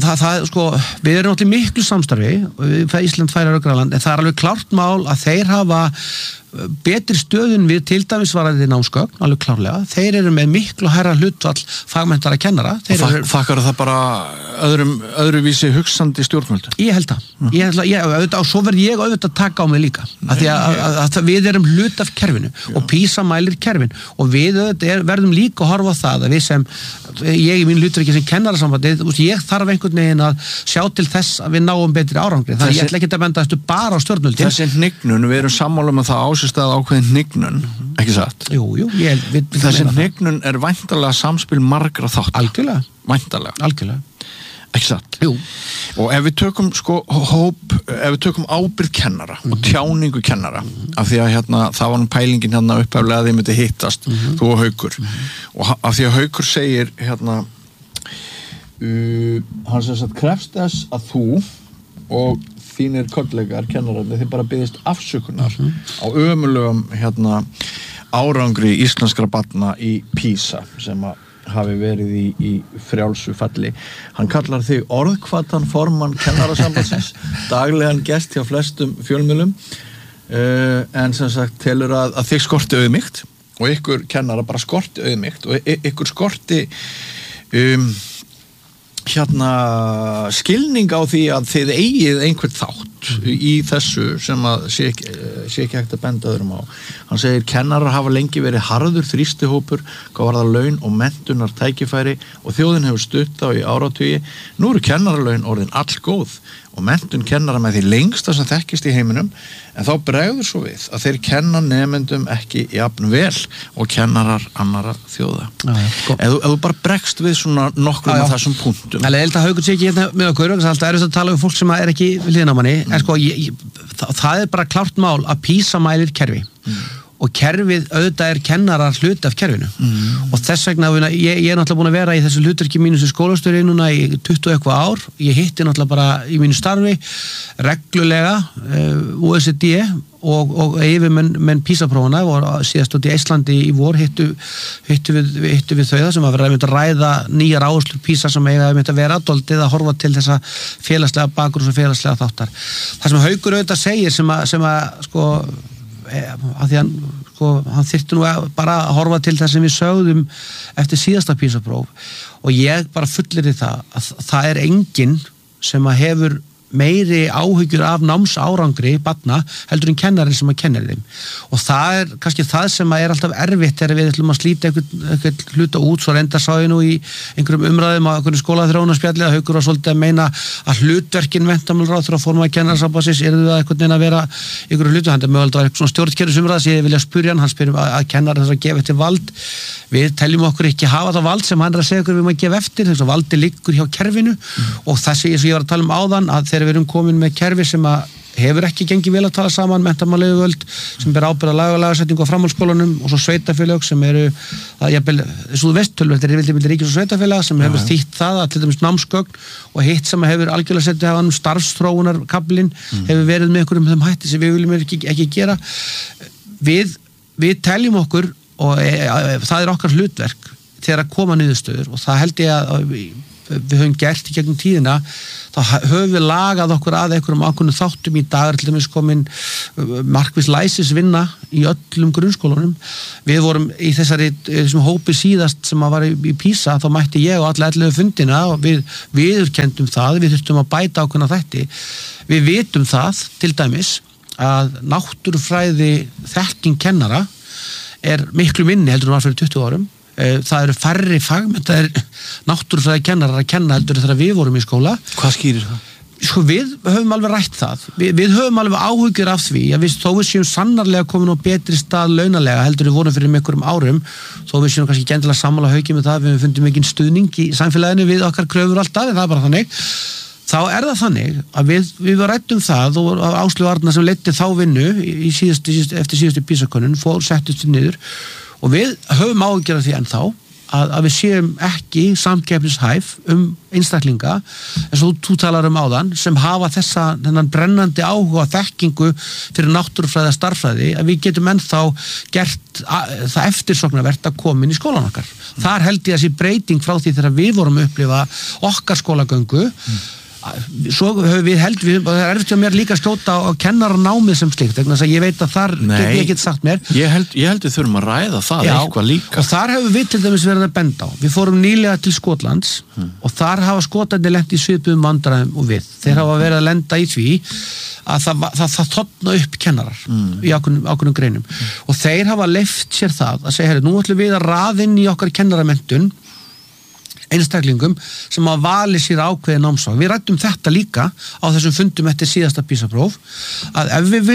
Við erum náttúrulega miklu samstarfi Ísland, Færeyjar og Grænland en það er alveg klárt mál að þeir hafa betri stöðun við til dæmis varandi námsgögn, alveg klárlega þeir eru með miklu hærra hlutfall fagmenntara kennara Þakkar það bara öðruvísi hugsandi stjórnvöld? Ég held það og svo verð ég auðvitað að taka á mig líka af því að við erum hlut af kerfinu og PISA mælir kerfin og við verðum líka að horfa á það að við sem ég í mín hlutverki sem kennarasambandið ég þarf einhvern veginn að sjá til þess að við náum betri árangri þannig ég ætla ekki að benda þetta bara á stjórnvöldin Þessi hnignun, við erum sammála um að það stað ákveðin hnignun, ekki satt? Jú, þessi hnignun er væntanlega samspil margra þátt. Algjörlega. Væntanlega. Algjörlega. Ekki satt? Jú. Og ef við tökum ef við tökum ábyrgð kennara og tjáningu kennara, af því að það var pælingin upphaflega að þið myndi hittast, þú og Haukur. Og af því að Haukur segir hann sem sagt krefst þess að þú og þínir kollegar, kennararnir, þið bara biðist afsökunar á ömurlegum árangri íslenskra barna í PISA sem að hafi verið í frjálsu falli. Hann kallar þig orðhvatan formann kennarasambandsins, daglegan gest hjá flestum fjölmiðlum en sem sagt telur að þig skorti auðmýkt og ykkur kennara bara skorti auðmýkt og ykkur skorti skilning á því að þið eigið einhvern þátt í þessu sem að sé ekki hægt að benda öðrum á. Hann segir kennarar hafa lengi verið harður þrýstihópur hvað varðar laun og menntunar tækifæri og þjóðin hefur stutt á í áratugi. Nú eru kennaralaun orðin allgóð og menntun kennara með því lengsta sem þekkist í heiminum en þá bregður svo við að þeir kenna nemendum ekki jafn vel og kennarar annara þjóða. Ef þú bara bregst við svona nokkrum af þessum punktum. Ég held að Haukur sé ekki með okkur það er alltaf erfitt að tala um fólk sem er ekki við hliðina á manni en það er bara klárt mál að PISA mælir kerfi og kerfið auðvitað kennarar hluti af kerfinu og þess vegna ég er náttúrulega búin að vera í þessu hlutverki mínu sem skólastjóri núna í 20 eitthvað ár ég hitti náttúrulega bara í mínu starfi reglulega OECD og yfirmenn PISA-prófana og síðast út í Íslandi í vor hittu við þau það sem að vera að ræða nýjar áherslur PISA sem eiga að vera dálítið að horfa til þessa félagslega bakgrunns og félagslega þáttar. Það sem Haukur auðvitað segir sem að að því hann hann þyrfti nú bara að horfa til þess sem við sögðum eftir síðasta PISA-próf og ég bara fullir í það að það enginn sem að hefur meiri áhyggjur af námsárangri barna heldur en kennarinn sem að kennir þeim og það kannski það sem að alltaf erfitt þegar við ætlum að slíta einhvern hluta út svo reyndar sá ég nú í einhverjum umræðum á einhverjum skólaþróunarspjalli að Haukur var svolítið að meina að hlutverkin menntamálaráðherra og formaður kennarasambandsins eru það einhvern veginn að vera einhverju hlutu, hann mögulega var eitthvað svona stjórnkerfisumræða sem ég vilja spyrja hann spyr að kennara þess að gefa eftir vald við teljum okkur ekki hafa það vald sem hann er að segja okkur við maður gefa eftir þess að valdi liggur hjá kerfinu og þessi ég var að tala áðan að þegar við erum komin með kerfi sem að hefur ekki gengið vel að tala saman menntamálayfirvöld sem ber ábyrgð á lagasetningu á framhaldsskólanum og svo sveitarfélög sem eru það jafnvel, eins og þú veist tölvöld er yfirleitt ríkis og sveitarfélag sem hefur þýtt það að til dæmis námsgögn og hitt sem hefur algjörlega setið hafa starfsþróunarkablinn hefur verið með einhverjum þeim hætti sem við viljum ekki gera við teljum okkur og það er okkar hlutverk þegar að koma niðurstöður og það held ég að við höfum gert í gegnum tíðina þá höfum við lagað okkur að einhverjum ákveðnum þáttum í dag til dæmis komin markviss læsisvinna í öllum grunnskólunum við vorum í þessum hópi síðast sem að var í PISA þá mætti ég og alla 11 fundina og við viðurkenndum það, við þurftum að bæta ákveðna þætti við vitum það til dæmis að náttúrufræði þekking kennara er miklu minni heldur en var fyrir 20 árum það eru færri fagmenntaðir náttúrufræði kennarar að kenna heldur þegar við vorum í skóla. Hvað skýrir það? Sko við höfum alveg rætt það við höfum alveg áhyggjur af því að við þó við séum sannarlega komin á betri stað launalega heldur við vorum fyrir einhverjum árum þó við séum kannski ekki endilega sammála Hauki með það við fundum ekki stuðning í samfélaginu við okkar kröfur alltaf en það er bara þannig þá er það þannig að við rættum það og Áslaug Arna sem leiddi þá vinnu eftir síðustu PISA-könnun settust við niður og við höfum áhyggjur af því ennþá að við séum ekki samkeppnishæf einstaklinga eins og þú talar áðan sem hafa þennan brennandi áhuga þekkingu fyrir náttúrufræði starffræði að við getum ennþá gert það eftirsóknarvert að koma inn í skólan okkar. Þar held ég að sé breyting frá því þegar við vorum að upplifa okkar skólagöngu svo höfum við það er erfitt hjá mér líka að skjóta á kennaranámið sem slíkt, þannig að ég veit að þar get ég ekki sagt mér. Ég held við þurfum að ræða það eitthvað líka. Og þar hefur við til dæmis verið að benda á. Við fórum nýlega til Skotlands og þar hafa Skotarnir lent í svipuðum vandræðum og við. Þeir hafa verið að lenda í því að það þotna upp kennarar í ákveðnum greinum og þeir hafa leyft sér það að segja, nú ætlum við að raða inn í okkar kennaramenntun einstaklingum sem að vali sér ákveðin námsfag. Við ræddum þetta líka á þessum fundum eftir síðasta PISA-próf að ef við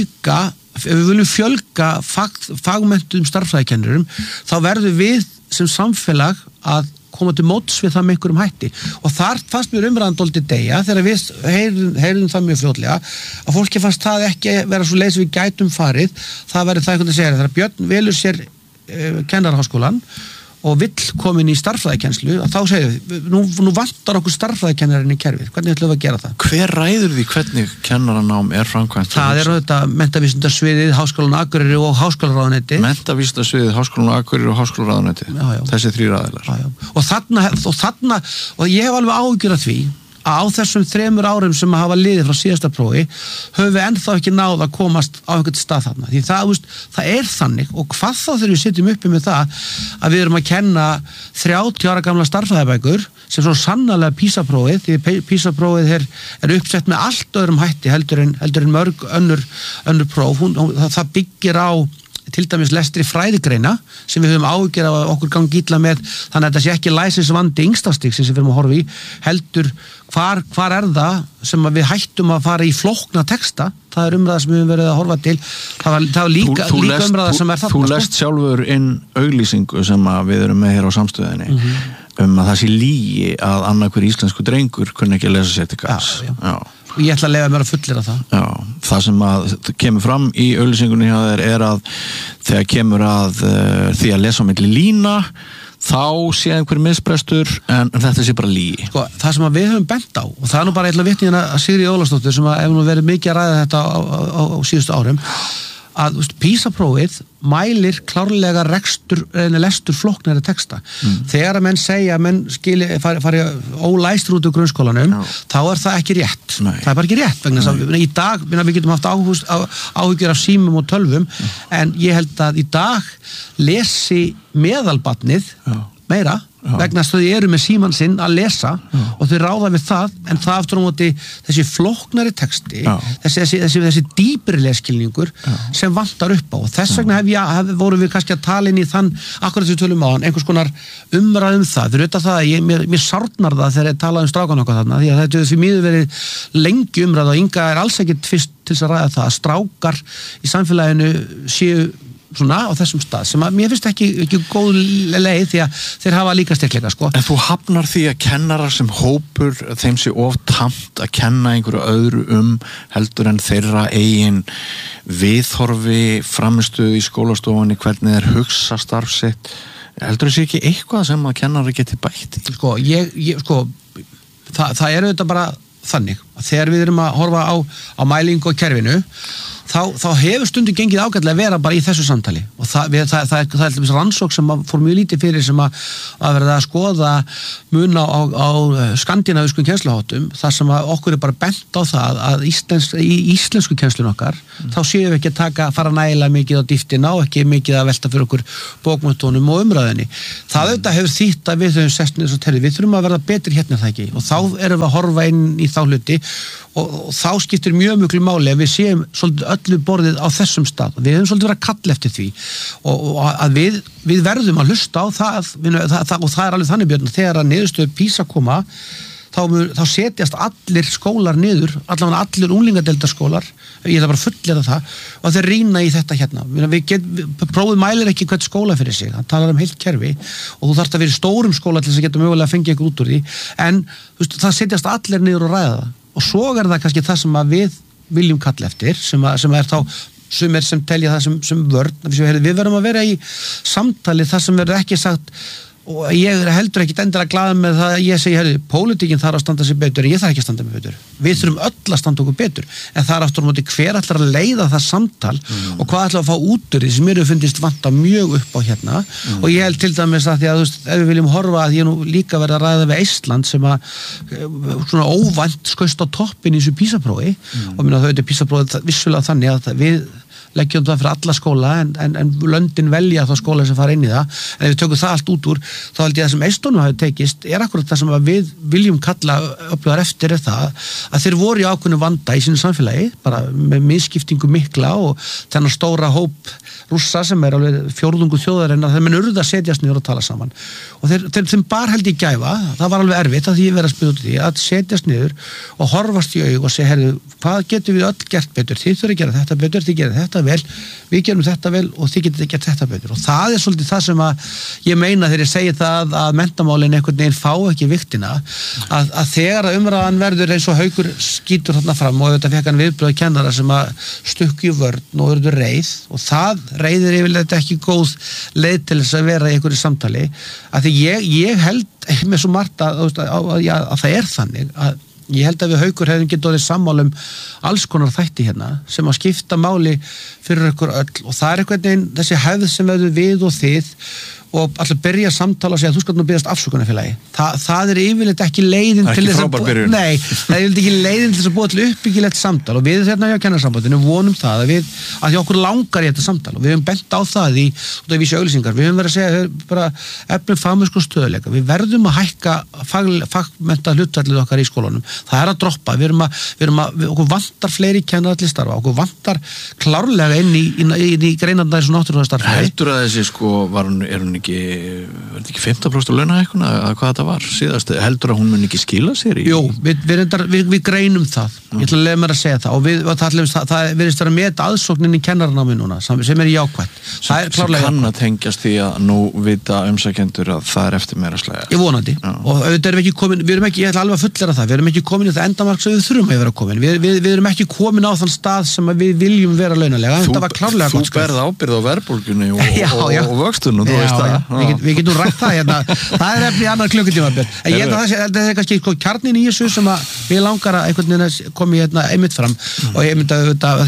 viljum fjölga fagmenntum starffræðikennurum þá verðum við sem samfélag að koma til móts við það með einhverjum hætti og þar fannst mér umræðan dálítið deyja þegar við heyrðum það mjög fljótlega að fólki fannst það ekki vera svo leið sem við gætum farið það verður það einhvern að segja þegar Björn velur sér kennaraháskólan og vill komin í starffræðikenslu að þá segir nú vantar okkur starffræðikennarinn í kerfið, hvernig ætlum við að gera það? Hver ræður því hvernig kennaranám er framkvæmt? Það er þetta menntavísindasviðið, Háskólann á Akureyri og Háskólaráðuneyti. Menntavísindasviðið, Háskólann á Akureyri og Háskólaráðuneyti. Þessi 3 aðilar. Og ég hef alveg áhyggjur af því að á þessum 3 árum sem hafa liðið frá síðasta prófi höfum við ennþá ekki náð að komast á einhvern stað þarna því það er þannig og hvað þá þegar við sitjum uppi með það að við erum að kenna 30 ára gamla starffræðibækur sem svo sannarlega PISA-prófið því PISA-prófið er uppsett með allt öðrum hætti heldur en mörg önnur próf það byggir á til dæmis lestri fræðigreina sem við höfum áhyggjur af að okkur gangi illa með þannig að þetta sé ekki læsinsvandi yngstastigsins sem við erum að horfa í heldur hvar er það sem við hættum að fara í flókna texta það er umræða sem við höfum verið að horfa til það var líka umræða sem er þarna Þú lest sjálfur inn auglýsingu sem við erum með hér á samstöðinni að það sé lygi að annarhver íslensku drengur kunni ekki að lesa sér til gagns og ég ætla að leyfa mér að fullera það. Já, það sem að kemur fram í auglýsingunni hjá þér er að þegar kemur að því að lesa á milli lína þá sé einhver misbrestur en þetta sé bara lygi. Sko, það sem að við höfum bent á og það er nú bara eitthvað vitni að Sigríður Ólafsdóttir sem að hefur nú verið mikið að ræða þetta á síðustu árum að PISA-prófið mælir klárlega lestur flóknari texta. Þegar að menn segja að menn fari ólæstur út úr grunnskólanum, þá það ekki rétt. Nei. Það bara ekki rétt, vegna þess að í dag, við getum haft áhyggjur af símum og tölvum, en ég held að í dag lesi meðalbarnið meira, vegna þess að þau eru með símann sinn að lesa og þau ráða við það, en það aftur á móti þessi flóknari texti, þessi dýpri leskilningur sem vantar upp á, og þess vegna vorum við kannski að tala inn í þann, akkurat sem við tölum á hann, einhvers konar umræðum það, fyrir auðvitað það að mér sárnar það þegar ég tala strákan okkar þarna, því að þetta því miður verið lengi umræð og Inga alls ekkert fyrst til þess að ræða það að strákar í samfélaginu séu svona á þessum stað, sem að mér finnst ekki góð leið, því að þeir hafa líka styrkleika, sko. En þú hafnar því að kennarar sem hópur, þeim sé of tamt að kenna einhverju öðru heldur en þeirra eigin viðhorfi, framistöðu í skólastofunni, hvernig þeir hugsa starf sitt, heldur þessi ekki eitthvað sem að kennari geti bætt í? Sko, það er auðvitað bara þannig, að þegar við erum að horfa á mælingu og kerfinu, þá hefur stundum gengið ágætlega að vera bara í þessu samtali, og það er rannsókn sem fór mjög lítið fyrir, sem að verða að skoða mun á skandinavískum kennsluháttum, þar sem að okkur er bara bent á það að í íslensku kennslun okkar, þá séum við ekki að fara nægilega mikið á dýftina og ekki mikið að velta fyrir okkur bókmenntunum og umræðinni. Það auðvitað hefur þýtt að við höfum sest niður svo terri, við þurfum að verða betri hérna það ekki, og þá erum við að horfa inn í þá hluti, og þá skiptir mjög mjög máli að við séum svolítið öllu borðið á þessum stað. Við höfum svolítið verið að kalla eftir því, og að við verðum að hlusta á það, og það er alveg þannig, Björn, þegar að niðurstöður PISA koma, þá setjast allir skólar niður, allavega allir unglingadeildarskólar, ég ætla bara að fullera það, og þeir rýna í þetta hérna. Prófið mælir ekki hvert skóla fyrir sig, það talar heilt kerfi, og þú þarft að vera í stórum skóla til þess að geta mögulega að fengja ykkur út úr því, en það setjast allir niður og ræða það. Og svo er það kannski það sem að við viljum kalla eftir, sem er þá sumir sem telja það sem vörn, við verðum að vera í samtali þar sem verður ekki sagt, og ég heldur ekki endilega glaður með það að ég segi, pólitíkin þarf að standa sig betur, en ég þarf ekki að standa mig betur. Við þurfum öll að standa okkur betur, en það er aftur á móti hver ætlar að leiða það samtal og hvað ætlar að fá út úr því sem mér hefur fundist vanta mjög upp á hérna, og ég held til dæmis að því að ef við viljum horfa að ég nú líka verið að ræða við Eistland sem að svona óvænt skaust á toppin í þessu PISA-prófi, og minna þau PISA-prófið vissulega þannig að við leggjum það fyrir alla skóla, en löndin velja þá skóla sem fara inn í það, en ef við tökum það allt út úr, þá held ég að sem Eistónum hafi tekist, er akkurat það sem við viljum kalla öflugar eftir, er það að þeir voru í ákveðnu vanda í sínu samfélagi, bara með misskiptingu mikla og þennan stóra hóp Rússa sem er alveg fjórðungu þjóðarinnar, þeir menn urðu að setjast niður og tala saman, og þeim bar held í gæfa, það var alveg erfitt að því ég verið að spila út í því, að setjast niður og horfast í augu og segja, herru, hvað getum við öll gert betur, þið þurfið að gera þetta betur, þið gera þetta vel, við gerum þetta vel og þið getið gert þetta betur, og það er svolítið það sem að ég meina þegar ég segi það að menntamálin einhvern veginn fá ekki viktina, að þegar að umræðan verður eins og Haukur skýtur þarna fram, og þetta fekk hann viðbröð kennara sem að stukku í vörn og verður reið, og það reiðir yfirleitt ekki góð leið til þess að vera í einhverju samtali, að því ég held með svo margt að það er þannig að ég held að við Haukur hefum getið orðið sammála alls konar þætti hérna sem að skipta máli fyrir ykkur öll, og það er einhvern veginn þessi hefð sem verður við og þið, og alltaf byrja að samtala og segja þú skalt nú biðjast afsökunarfélagi. Það er yfirleitt ekki leiðin til þess að nei, það er yfirleitt ekki leiðin til þess að búa til uppbyggilegt samtal, og við hérna hjá Kennarasambandinu vonum það að því okkur langar í þetta samtal, og við höfum bent á það út af vísi auglýsingar, við höfum verið að segja bara efnum fagmennsku og stöðuleika, við verðum að hækka fagmennta hlutfallið okkar í skólunum, það er að droppa, okkur vantar fleiri kennara til starfa, okkur vantar klárlega inn í greinarnar og náttúrufræðastarfi. Heldur að þessi verður ekki 15% launahækkun að hvað þetta var síðast, heldur að hún mun ekki skila sér í? Jú, við greinum það, ég ætla að lefa mér að segja það, og það virðist vera með aðsóknin í kennaranámi núna, sem er jákvætt. Það sem kann að tengjast því að nú vita umsækjendur að það er eftir meira slægja. Ég vonandi, og auðvitað erum við ekki komin, ég ætla alveg að fullera það, við erum ekki komin í það endamark sem við þurfum að vera komin, við erum ekki komin á þann stað sem við viljum vera launalega, þetta var klárlega gott. Þú berð ábyrgð á verðbólgunni og vöxtunum, þú veist að við getum rætt það hérna. Það efni annar klukkutíma, Björn. En ég held að það kannski kjarnin í þessu sem að við langar að einhvern veginn komi hérna einmitt fram og ég myndi að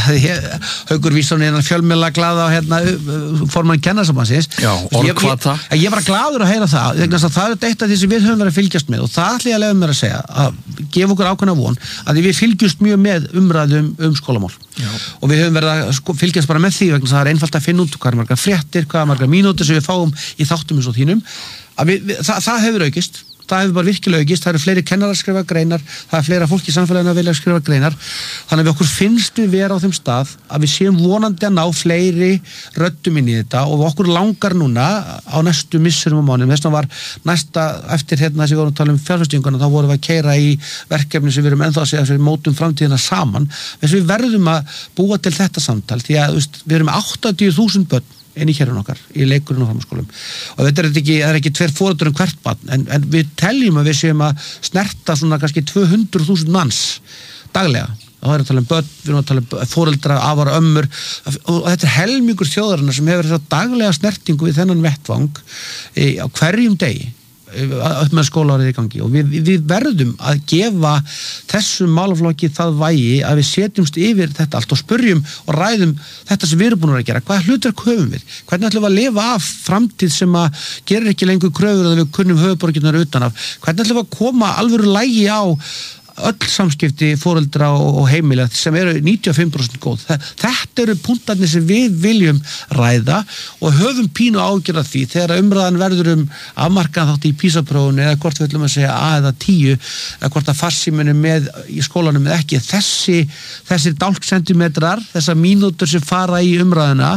Haukur Vísson fjölmiðla glaða á formann kennarasambandsins. Já, orðhvata. Ég var glaður að heyra það, vegna þess að það eitt af því sem við höfum verið að fylgjast með og það ætla ég að leyfa mér að segja, að gefa okkur ákveðna von að við fylgjumst mjög með umræðum skólamál. Já. Og við höfum verið að fylgjast bara með því vegna það einfalt að finna út hvað margar fréttir, hvað margar mínútur sem við fáum í þáttum eins og þínum að það hefur aukist. Það hefur bara virkilega aukist, það eru fleiri kennarar að skrifa greinar, það er fleira fólk í samfélaginu að vilja að skrifa greinar, þannig að við okkur finnst við vera á þeim stað að við séum vonandi að ná fleiri röddum inn í þetta og okkur langar núna á næstu missurum og mánuðum, þess vegna var næsta eftir þess að við vorum að tala fjárfestinguna, þá vorum við að keyra í verkefni sem við erum ennþá að segja að við mótum framtíðina saman, þess að við verðum að búa til þetta samtal, því að við erum 80.000 börn inn í hérun okkar, í leikurinn og framhaldsskólum og þetta er ekki 2 foreldrar hvert barn, en við teljum að við séum að snerta svona kannski 200.000 manns daglega og það er að tala börn, við erum að tala foreldra, afar, ömmur og þetta helmingur þjóðarinnar sem hefur þessa daglega snertingu við þennan vettvang á hverjum degi upp með skólaárið í gangi og við verðum að gefa þessum málaflokki það vægi að við setjumst yfir þetta allt og spurjum og ræðum þetta sem við erum búin að gera, hvaða hlutverk höfum við, hvernig ætlum við að lifa af framtíð sem að gerir ekki lengur kröfur að við kunnum höfuborginnar utan af, hvernig ætlum við að koma alvöru lægi á öll samskipti foreldra og heimila sem eru 95% góð. Þetta eru punktarnir sem við viljum ræða og höfum pínu ágjörð af því þegar umræðan verður afmarkað þátt í PISA-prófunu eða hvort við ætlum að segja A eða 10 eða hvort að farsíminu með í skólanum eða ekki. Þessir dálksentimetrar, þessar mínútur sem fara í umræðuna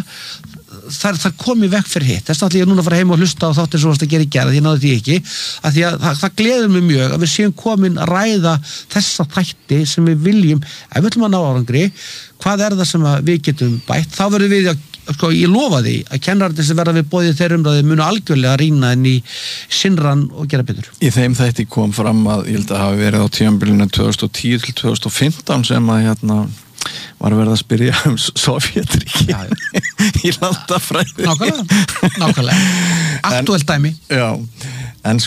það komi vekk fyrir hitt. Þess að ég núna að fara heim og hlusta á þáttir svo að gera í gerð, ég náði því ekki að því að það gleður mig mjög að við séum komin að ræða þessa þætti sem við viljum, ef við ætlum að ná árangri hvað er það sem við getum bætt, þá verðum við ég lofa því að kennararnir sem verða við boðið þeirra umræði munu algjörlega að rýna inn í sinnran og gera betur. Í þeim þætti kom fram að ég held að hafi verið á tímabilinu 2010 til 2015 sem að var verið að spyrja Sovjetríki í landafræði. Nákvæmlega. Aktuelt dæmi. Já, en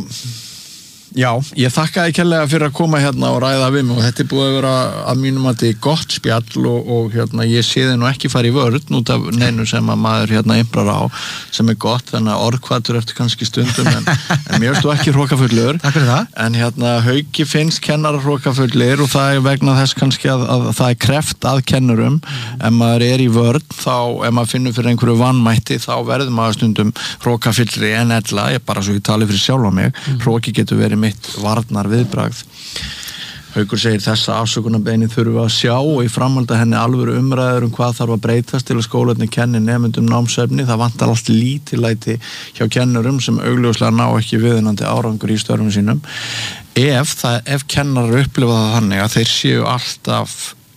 já, ég þakkaði kærlega fyrir að koma hérna og ræða við mig og þetta búið að vera að mínum að þetta gott spjall og ég sé þið nú ekki fara í vörn út af neinu sem að maður imprar á sem gott, þannig að orðkvatur eftir kannski stundum en mér erstu ekki hrókafullur. Takk fyrir það. En Hauki finnst kennarar hrókafullir og það vegna þess kannski að það kreft að kennurum ef maður í vörn, þá ef maður finnur fyrir einhverju vanmætti þá verður maður stundum hrókafullri en ella, bara svo ég tali fyrir sjálf á mig, hróki getur verið mitt varnar viðbragð. Haukur segir þessa afsökunarbeini þurfum við að sjá og í framhaldi henni alvöru umræður hvað þarf að breytast til að skólarnir kenni nemendum námsefni. Það vantar allt lítillæti hjá kennurum sem augljóslega ná ekki viðunandi árangur í störfum sínum. Ef kennarar upplifa það þannig að þeir séu alltaf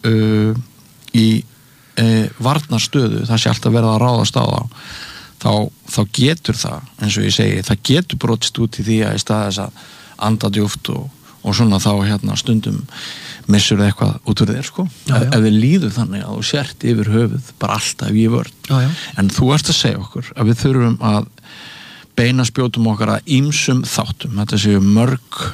í varnarstöðu, það sé alltaf verið að ráðast á þá getur það, eins og ég segi, það getur brotist út í því að í stað þess að anda djúpt og svona þá stundum missur það eitthvað út úr þér ef við líður þannig að þú sért yfir höfuð bara alltaf í vörn en þú ert að segja okkur að við þurfum að beina spjótum okkar að ýmsum þáttum, þetta séu mörg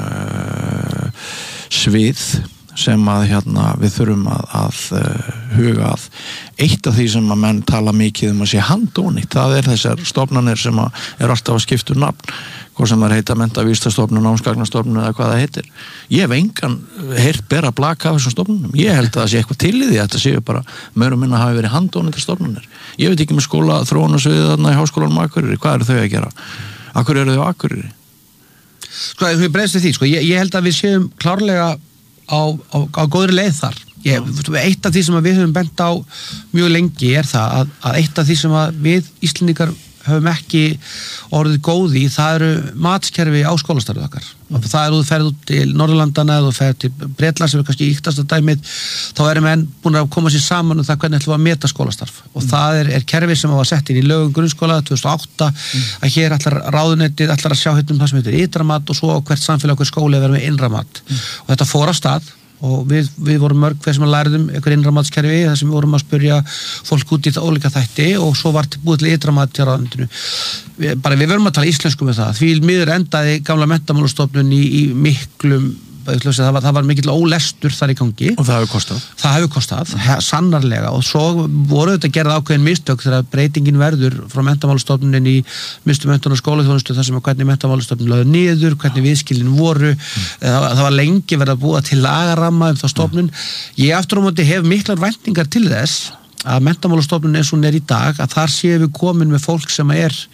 svið sem að við þurfum að huga að. Eitt af því sem að menn tala mikið að sé handónýtt, það þessar stofnanir sem er alltaf að skipta nafn, hvað sem heita menntavísindastofnun, námsgagnastofnun eða hvað það heitir. Ég hef engan heyrt bera blaka af þessum stofnunum. Ég held að það sé eitthvað til í því, þetta séu bara meira og minna hafi verið handónýttar stofnanir. Ég veit ekki með skóla þróunarsviðið þarna í Háskólanum á Akureyri, hvað eru þau að gera? Af hverju eru þau á Akureyri? Ég bregðst við því, ég held að við séum klárlega á góðri leið þar. Eitt af því sem við höfum bent á mjög lengi er það að eitt af því sem við Íslendingar höfum ekki orðið góði, það eru matskerfi á skólastarfið okkar. Það þú ferð út til Norðurlandana eða þú ferð til Bretlands sem kannski íktasta dæmið, þá menn búin að koma sér saman það hvernig ætlum við að meta skólastarf og það er kerfi sem var sett inn í lögum grunnskóla 2008 að hér ætlar ráðuneytið ætlar að sjá það sem heitir ytra mat og svo hvert samfélag hver skóli að vera með innra mat og þetta fór af stað og við vorum mörg hver sem að lærðum einhver innra-matskerfi þar sem við vorum að spyrja fólk út í það ólíka þætti og svo var búið til ytra-mat hjá ráðuneytinu. Við verðum að tala íslensku með það, því miður endaði gamla Menntamálastofnun í miklum, það var mikill ólestur þar í gangi. Og það hefur kostað? Það hefur kostað, sannarlega, og svo voru þetta gerð ákveðin mistök þegar breytingin verður frá Menntamálastofnunin í Miðstöð menntunar og skólaþjónustu þar sem að hvernig Menntamálastofnun lögðu niður, hvernig viðskilin voru, það var lengi verið að búa til lagaramma þá stofnun. Ég aftur á móti hef miklar væntingar til þess að Menntamálastofnun eins og hún í dag, að þar séum við komin með fólk sem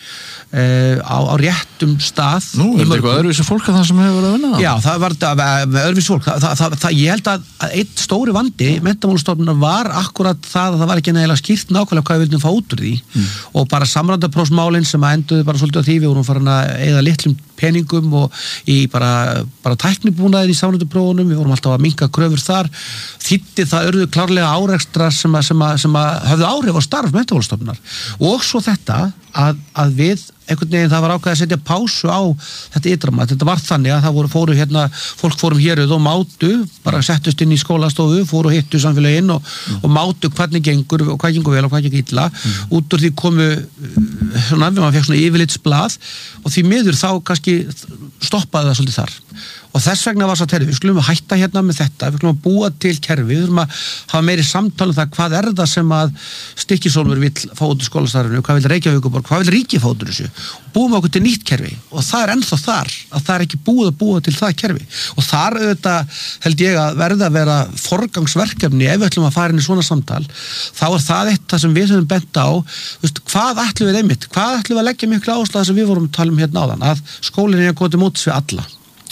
á réttum stað. Nú, þetta eitthvað öðruvísi fólk að það sem hefur verið að vinna? Já, það var með öðruvísi fólk. Ég held að einn stóri vandi Menntamálastofnunar var akkurat það að það var ekki nægilega skýrt nákvæmlega hvað við vildum fá út úr því og bara samræmdaprófsmálin sem enduðu bara svolítið á því, við vorum farin að eyða litlum peningum og í bara tæknibúnaðin í samræmdaprófunum, við vorum alltaf að minnka kröfur þar, þýddi það urðu klárlega árekstrar sem höfðu áhrif á starf Menntamálastofnunar og svo þetta að við einhvern veginn það var ákveðið að setja pásu á þetta ytra-mat. Þetta var þannig að það fólk fórum héruð og mátu, bara settust inn í skólastofu, fóru og hittu samfélaginn og mátu hvernig gengur og hvað gengur vel og hvað gengur illa. Út úr því komu maður fekk svona yfirlitsblað og því miður þá kannski stoppaði það svolítið þar. Og þess vegna var það við skulum hætta hérna með þetta, við skulum að búa til kerfi, við þurfum að hafa meiri samtal um það hvað það sem að Stykkishólmur vill fá út í skólastarfinu, hvað vill Reykjavíkurborg, hvað vill ríkið fá út úr þessu og búum okkur til nýtt kerfi og það ennþá þar að það ekki búið að búa til það kerfi og þar auðvitað held ég að verða að vera forgangsverkefni ef við ætlum að fara inn í svona samtal þá það eitt það sem við höfum bent á hvað ætlum við einmitt, hvað ætlum við að leggja miklu áherslu að sem við vorum að tala um hérna áðan að skólinn að koma til móts við alla.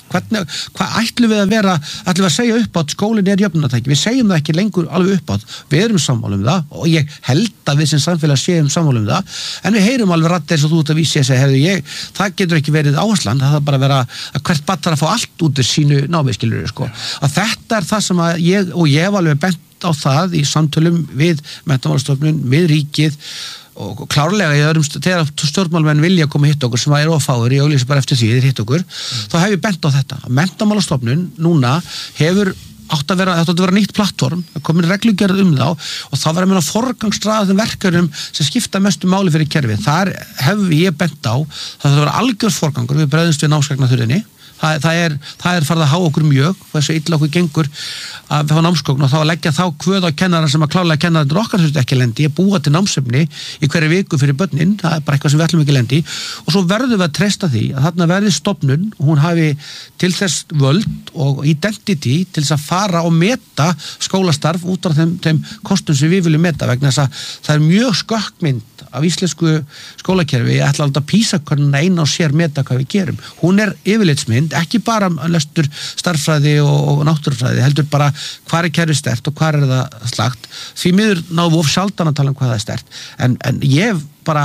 Hvað ætlum við að vera, ætlum við að segja upp átt skólinn jöfnunartæki, við segjum það ekki lengur alveg upp átt, við erum sammála um það og ég held að við sem samfélag séum sammála um það, en við heyrum alveg raddir eins og þú ert að vísi að segja, það getur ekki verið áherslan, það bara að vera að hvert barn þarf að fá allt út úr sínu námið, að þetta það sem að ég hef alveg bent á það í samtölum við Menntamálastofnun, við ríkið og klárlega í öðrum þegar stjórnmálamenn vilja koma hitt okkur sem er ofáður í auglýsi bara eftir því þeir hitt okkur þá hef ég bent á þetta. Menntamálastofnun núna hefur átt að vera nýtt plattform, það komin reglugerð það og það var að forgangsraða þeim verkefnum sem skipta mestu máli fyrir kerfið. Þar hef ég bent á það að vera algjör forgangur, við bregðumst við námsgagnaþurfinni. Það er farið að há okkur mjög þessu illa okkur gengur að fá námsgögn og þá að leggja þá kvöð á kennara sem að klárlega kennararnir okkar þurftu ekki lendi að búa til námsefni í hverju viku fyrir börnin, það er bara eitthvað sem við ætlum ekki lendi og svo verðum við að treysta því að þarna verði stofnun, hún hafi til þess völd og identity til þess að fara og meta skólastarf út af þeim kostum sem við viljum meta vegna þess að það er mjög skökkmynd af íslensku skólakerfi, ég ætla alltaf að PISA-könnuna eina og sér meta hvað við gerum. Hún er yfirlitsmynd, ekki bara lestur starffræði og náttúrufræði, heldur bara hvar er kerfið sterkt og hvar er það slagt. Því miður náðum við of sjaldan að tala um hvað það er sterkt. En ég bara,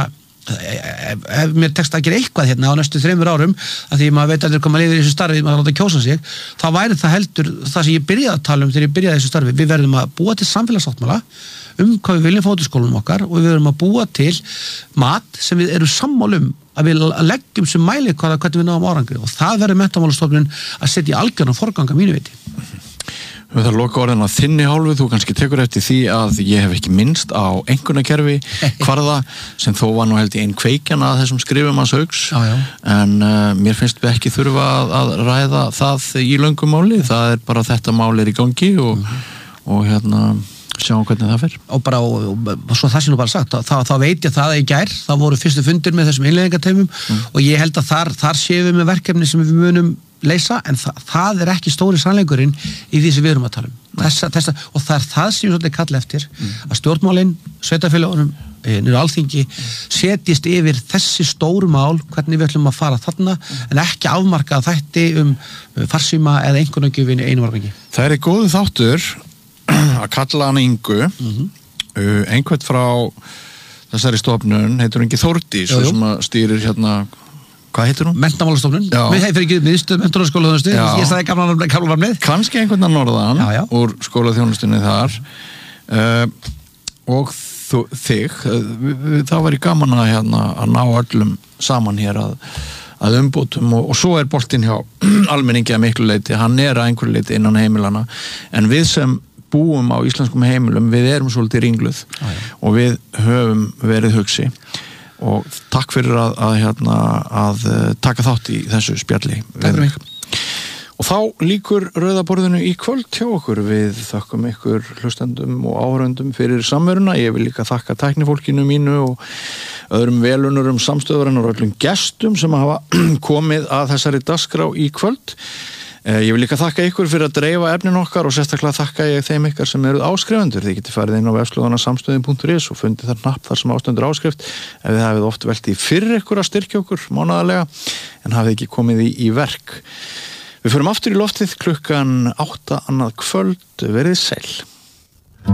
ef mér tekst að gera eitthvað hérna á næstu 3 árum, að því maður veit allir hvað maður lifir í þessu starfi, maður láta kjósa sig, þá væri það heldur það sem ég byrjaði að tala um þegar ég byrjaði þessu starfi. Við verðum að búa til samfélagssáttmála hvað við viljum fá út í skólunum okkar og við verðum að búa til mat sem við erum sammála að við leggjum sem mælikvarða hvernig við náum árangri og það verður Menntamálastofnun að setja í algjörna forganga mínu viti. Við þarf loka orðin á þinni hálfu, þú kannski tekur eftir því að ég hef ekki minnst á einkunnarkerfi kvarða sem þó var nú held í einn kveikjana að þessum skrifum hans Hauks en mér finnst við ekki þurfa að ræða það í löngum máli, það er bara þetta mál er í gangi og hérna sjáum hvernig það fer. Og bara, og svo það sé nú bara sagt, þá veit ég það að í gær, þá voru fyrstu fundir með þessum innleiðingarteymum og ég held að þar séum við með verkefni sem við munum leysa, en það er ekki stóri sannleikurinn í því sem við erum að tala um. Og það er það sem ég svolítið kalla eftir, að stjórnmálin, sveitarfélögunum, niður alþingi, setjist yfir þessi stóru mál, hvernig við ætlum að fara þarna, en ekki afmarka þætti farsíma eða einkunnagjöfin í einu vargangi. Það er góðu þáttur að kalla hana Ingu einhvern frá þessari stofnun heitur Ingi Þórdís sem að stýrir hérna, hvað heitir hún? Menntamálastofnun, við hefum ekki Miðstöð menntunar og skólaþjónustu, ég sagði gamla með kannski einhvern að norðan úr skólaþjónustunni þar og þig það væri gaman að ná öllum saman hér að umbótum og svo boltinn hjá almenningi að miklu leyti, hann að einhverju leyti innan heimilana, en við sem búum á íslenskum heimilum, við erum svolítið ringluð og við höfum verið hugsi og takk fyrir að taka þátt í þessu spjalli. Takk fyrir mig. Og þá lýkur rauðaborðinu í kvöld hjá okkur. Við þökkum ykkur hlustendum og áhörendum fyrir samveruna. Ég vil líka þakka tæknifólkinu mínu og öðrum velunurum samstöðurinnar og öllum gestum sem hafa komið að þessari dagskrá í kvöld. Ég vil líka þakka ykkur fyrir að dreifa efnin okkar og sérstaklega þakka ég þeim ykkar sem eruð áskrifendur. Þið getið farið inn á vefslóðana samstöðin.is og fundið þar hnapp þar sem ástendur áskrift ef þið hafið oft velt í fyrir ykkur að styrkja okkur mánaðarlega en hafið ekki komið í verk. Við förum aftur í loftið klukkan 8 annað kvöld. Verið sæl.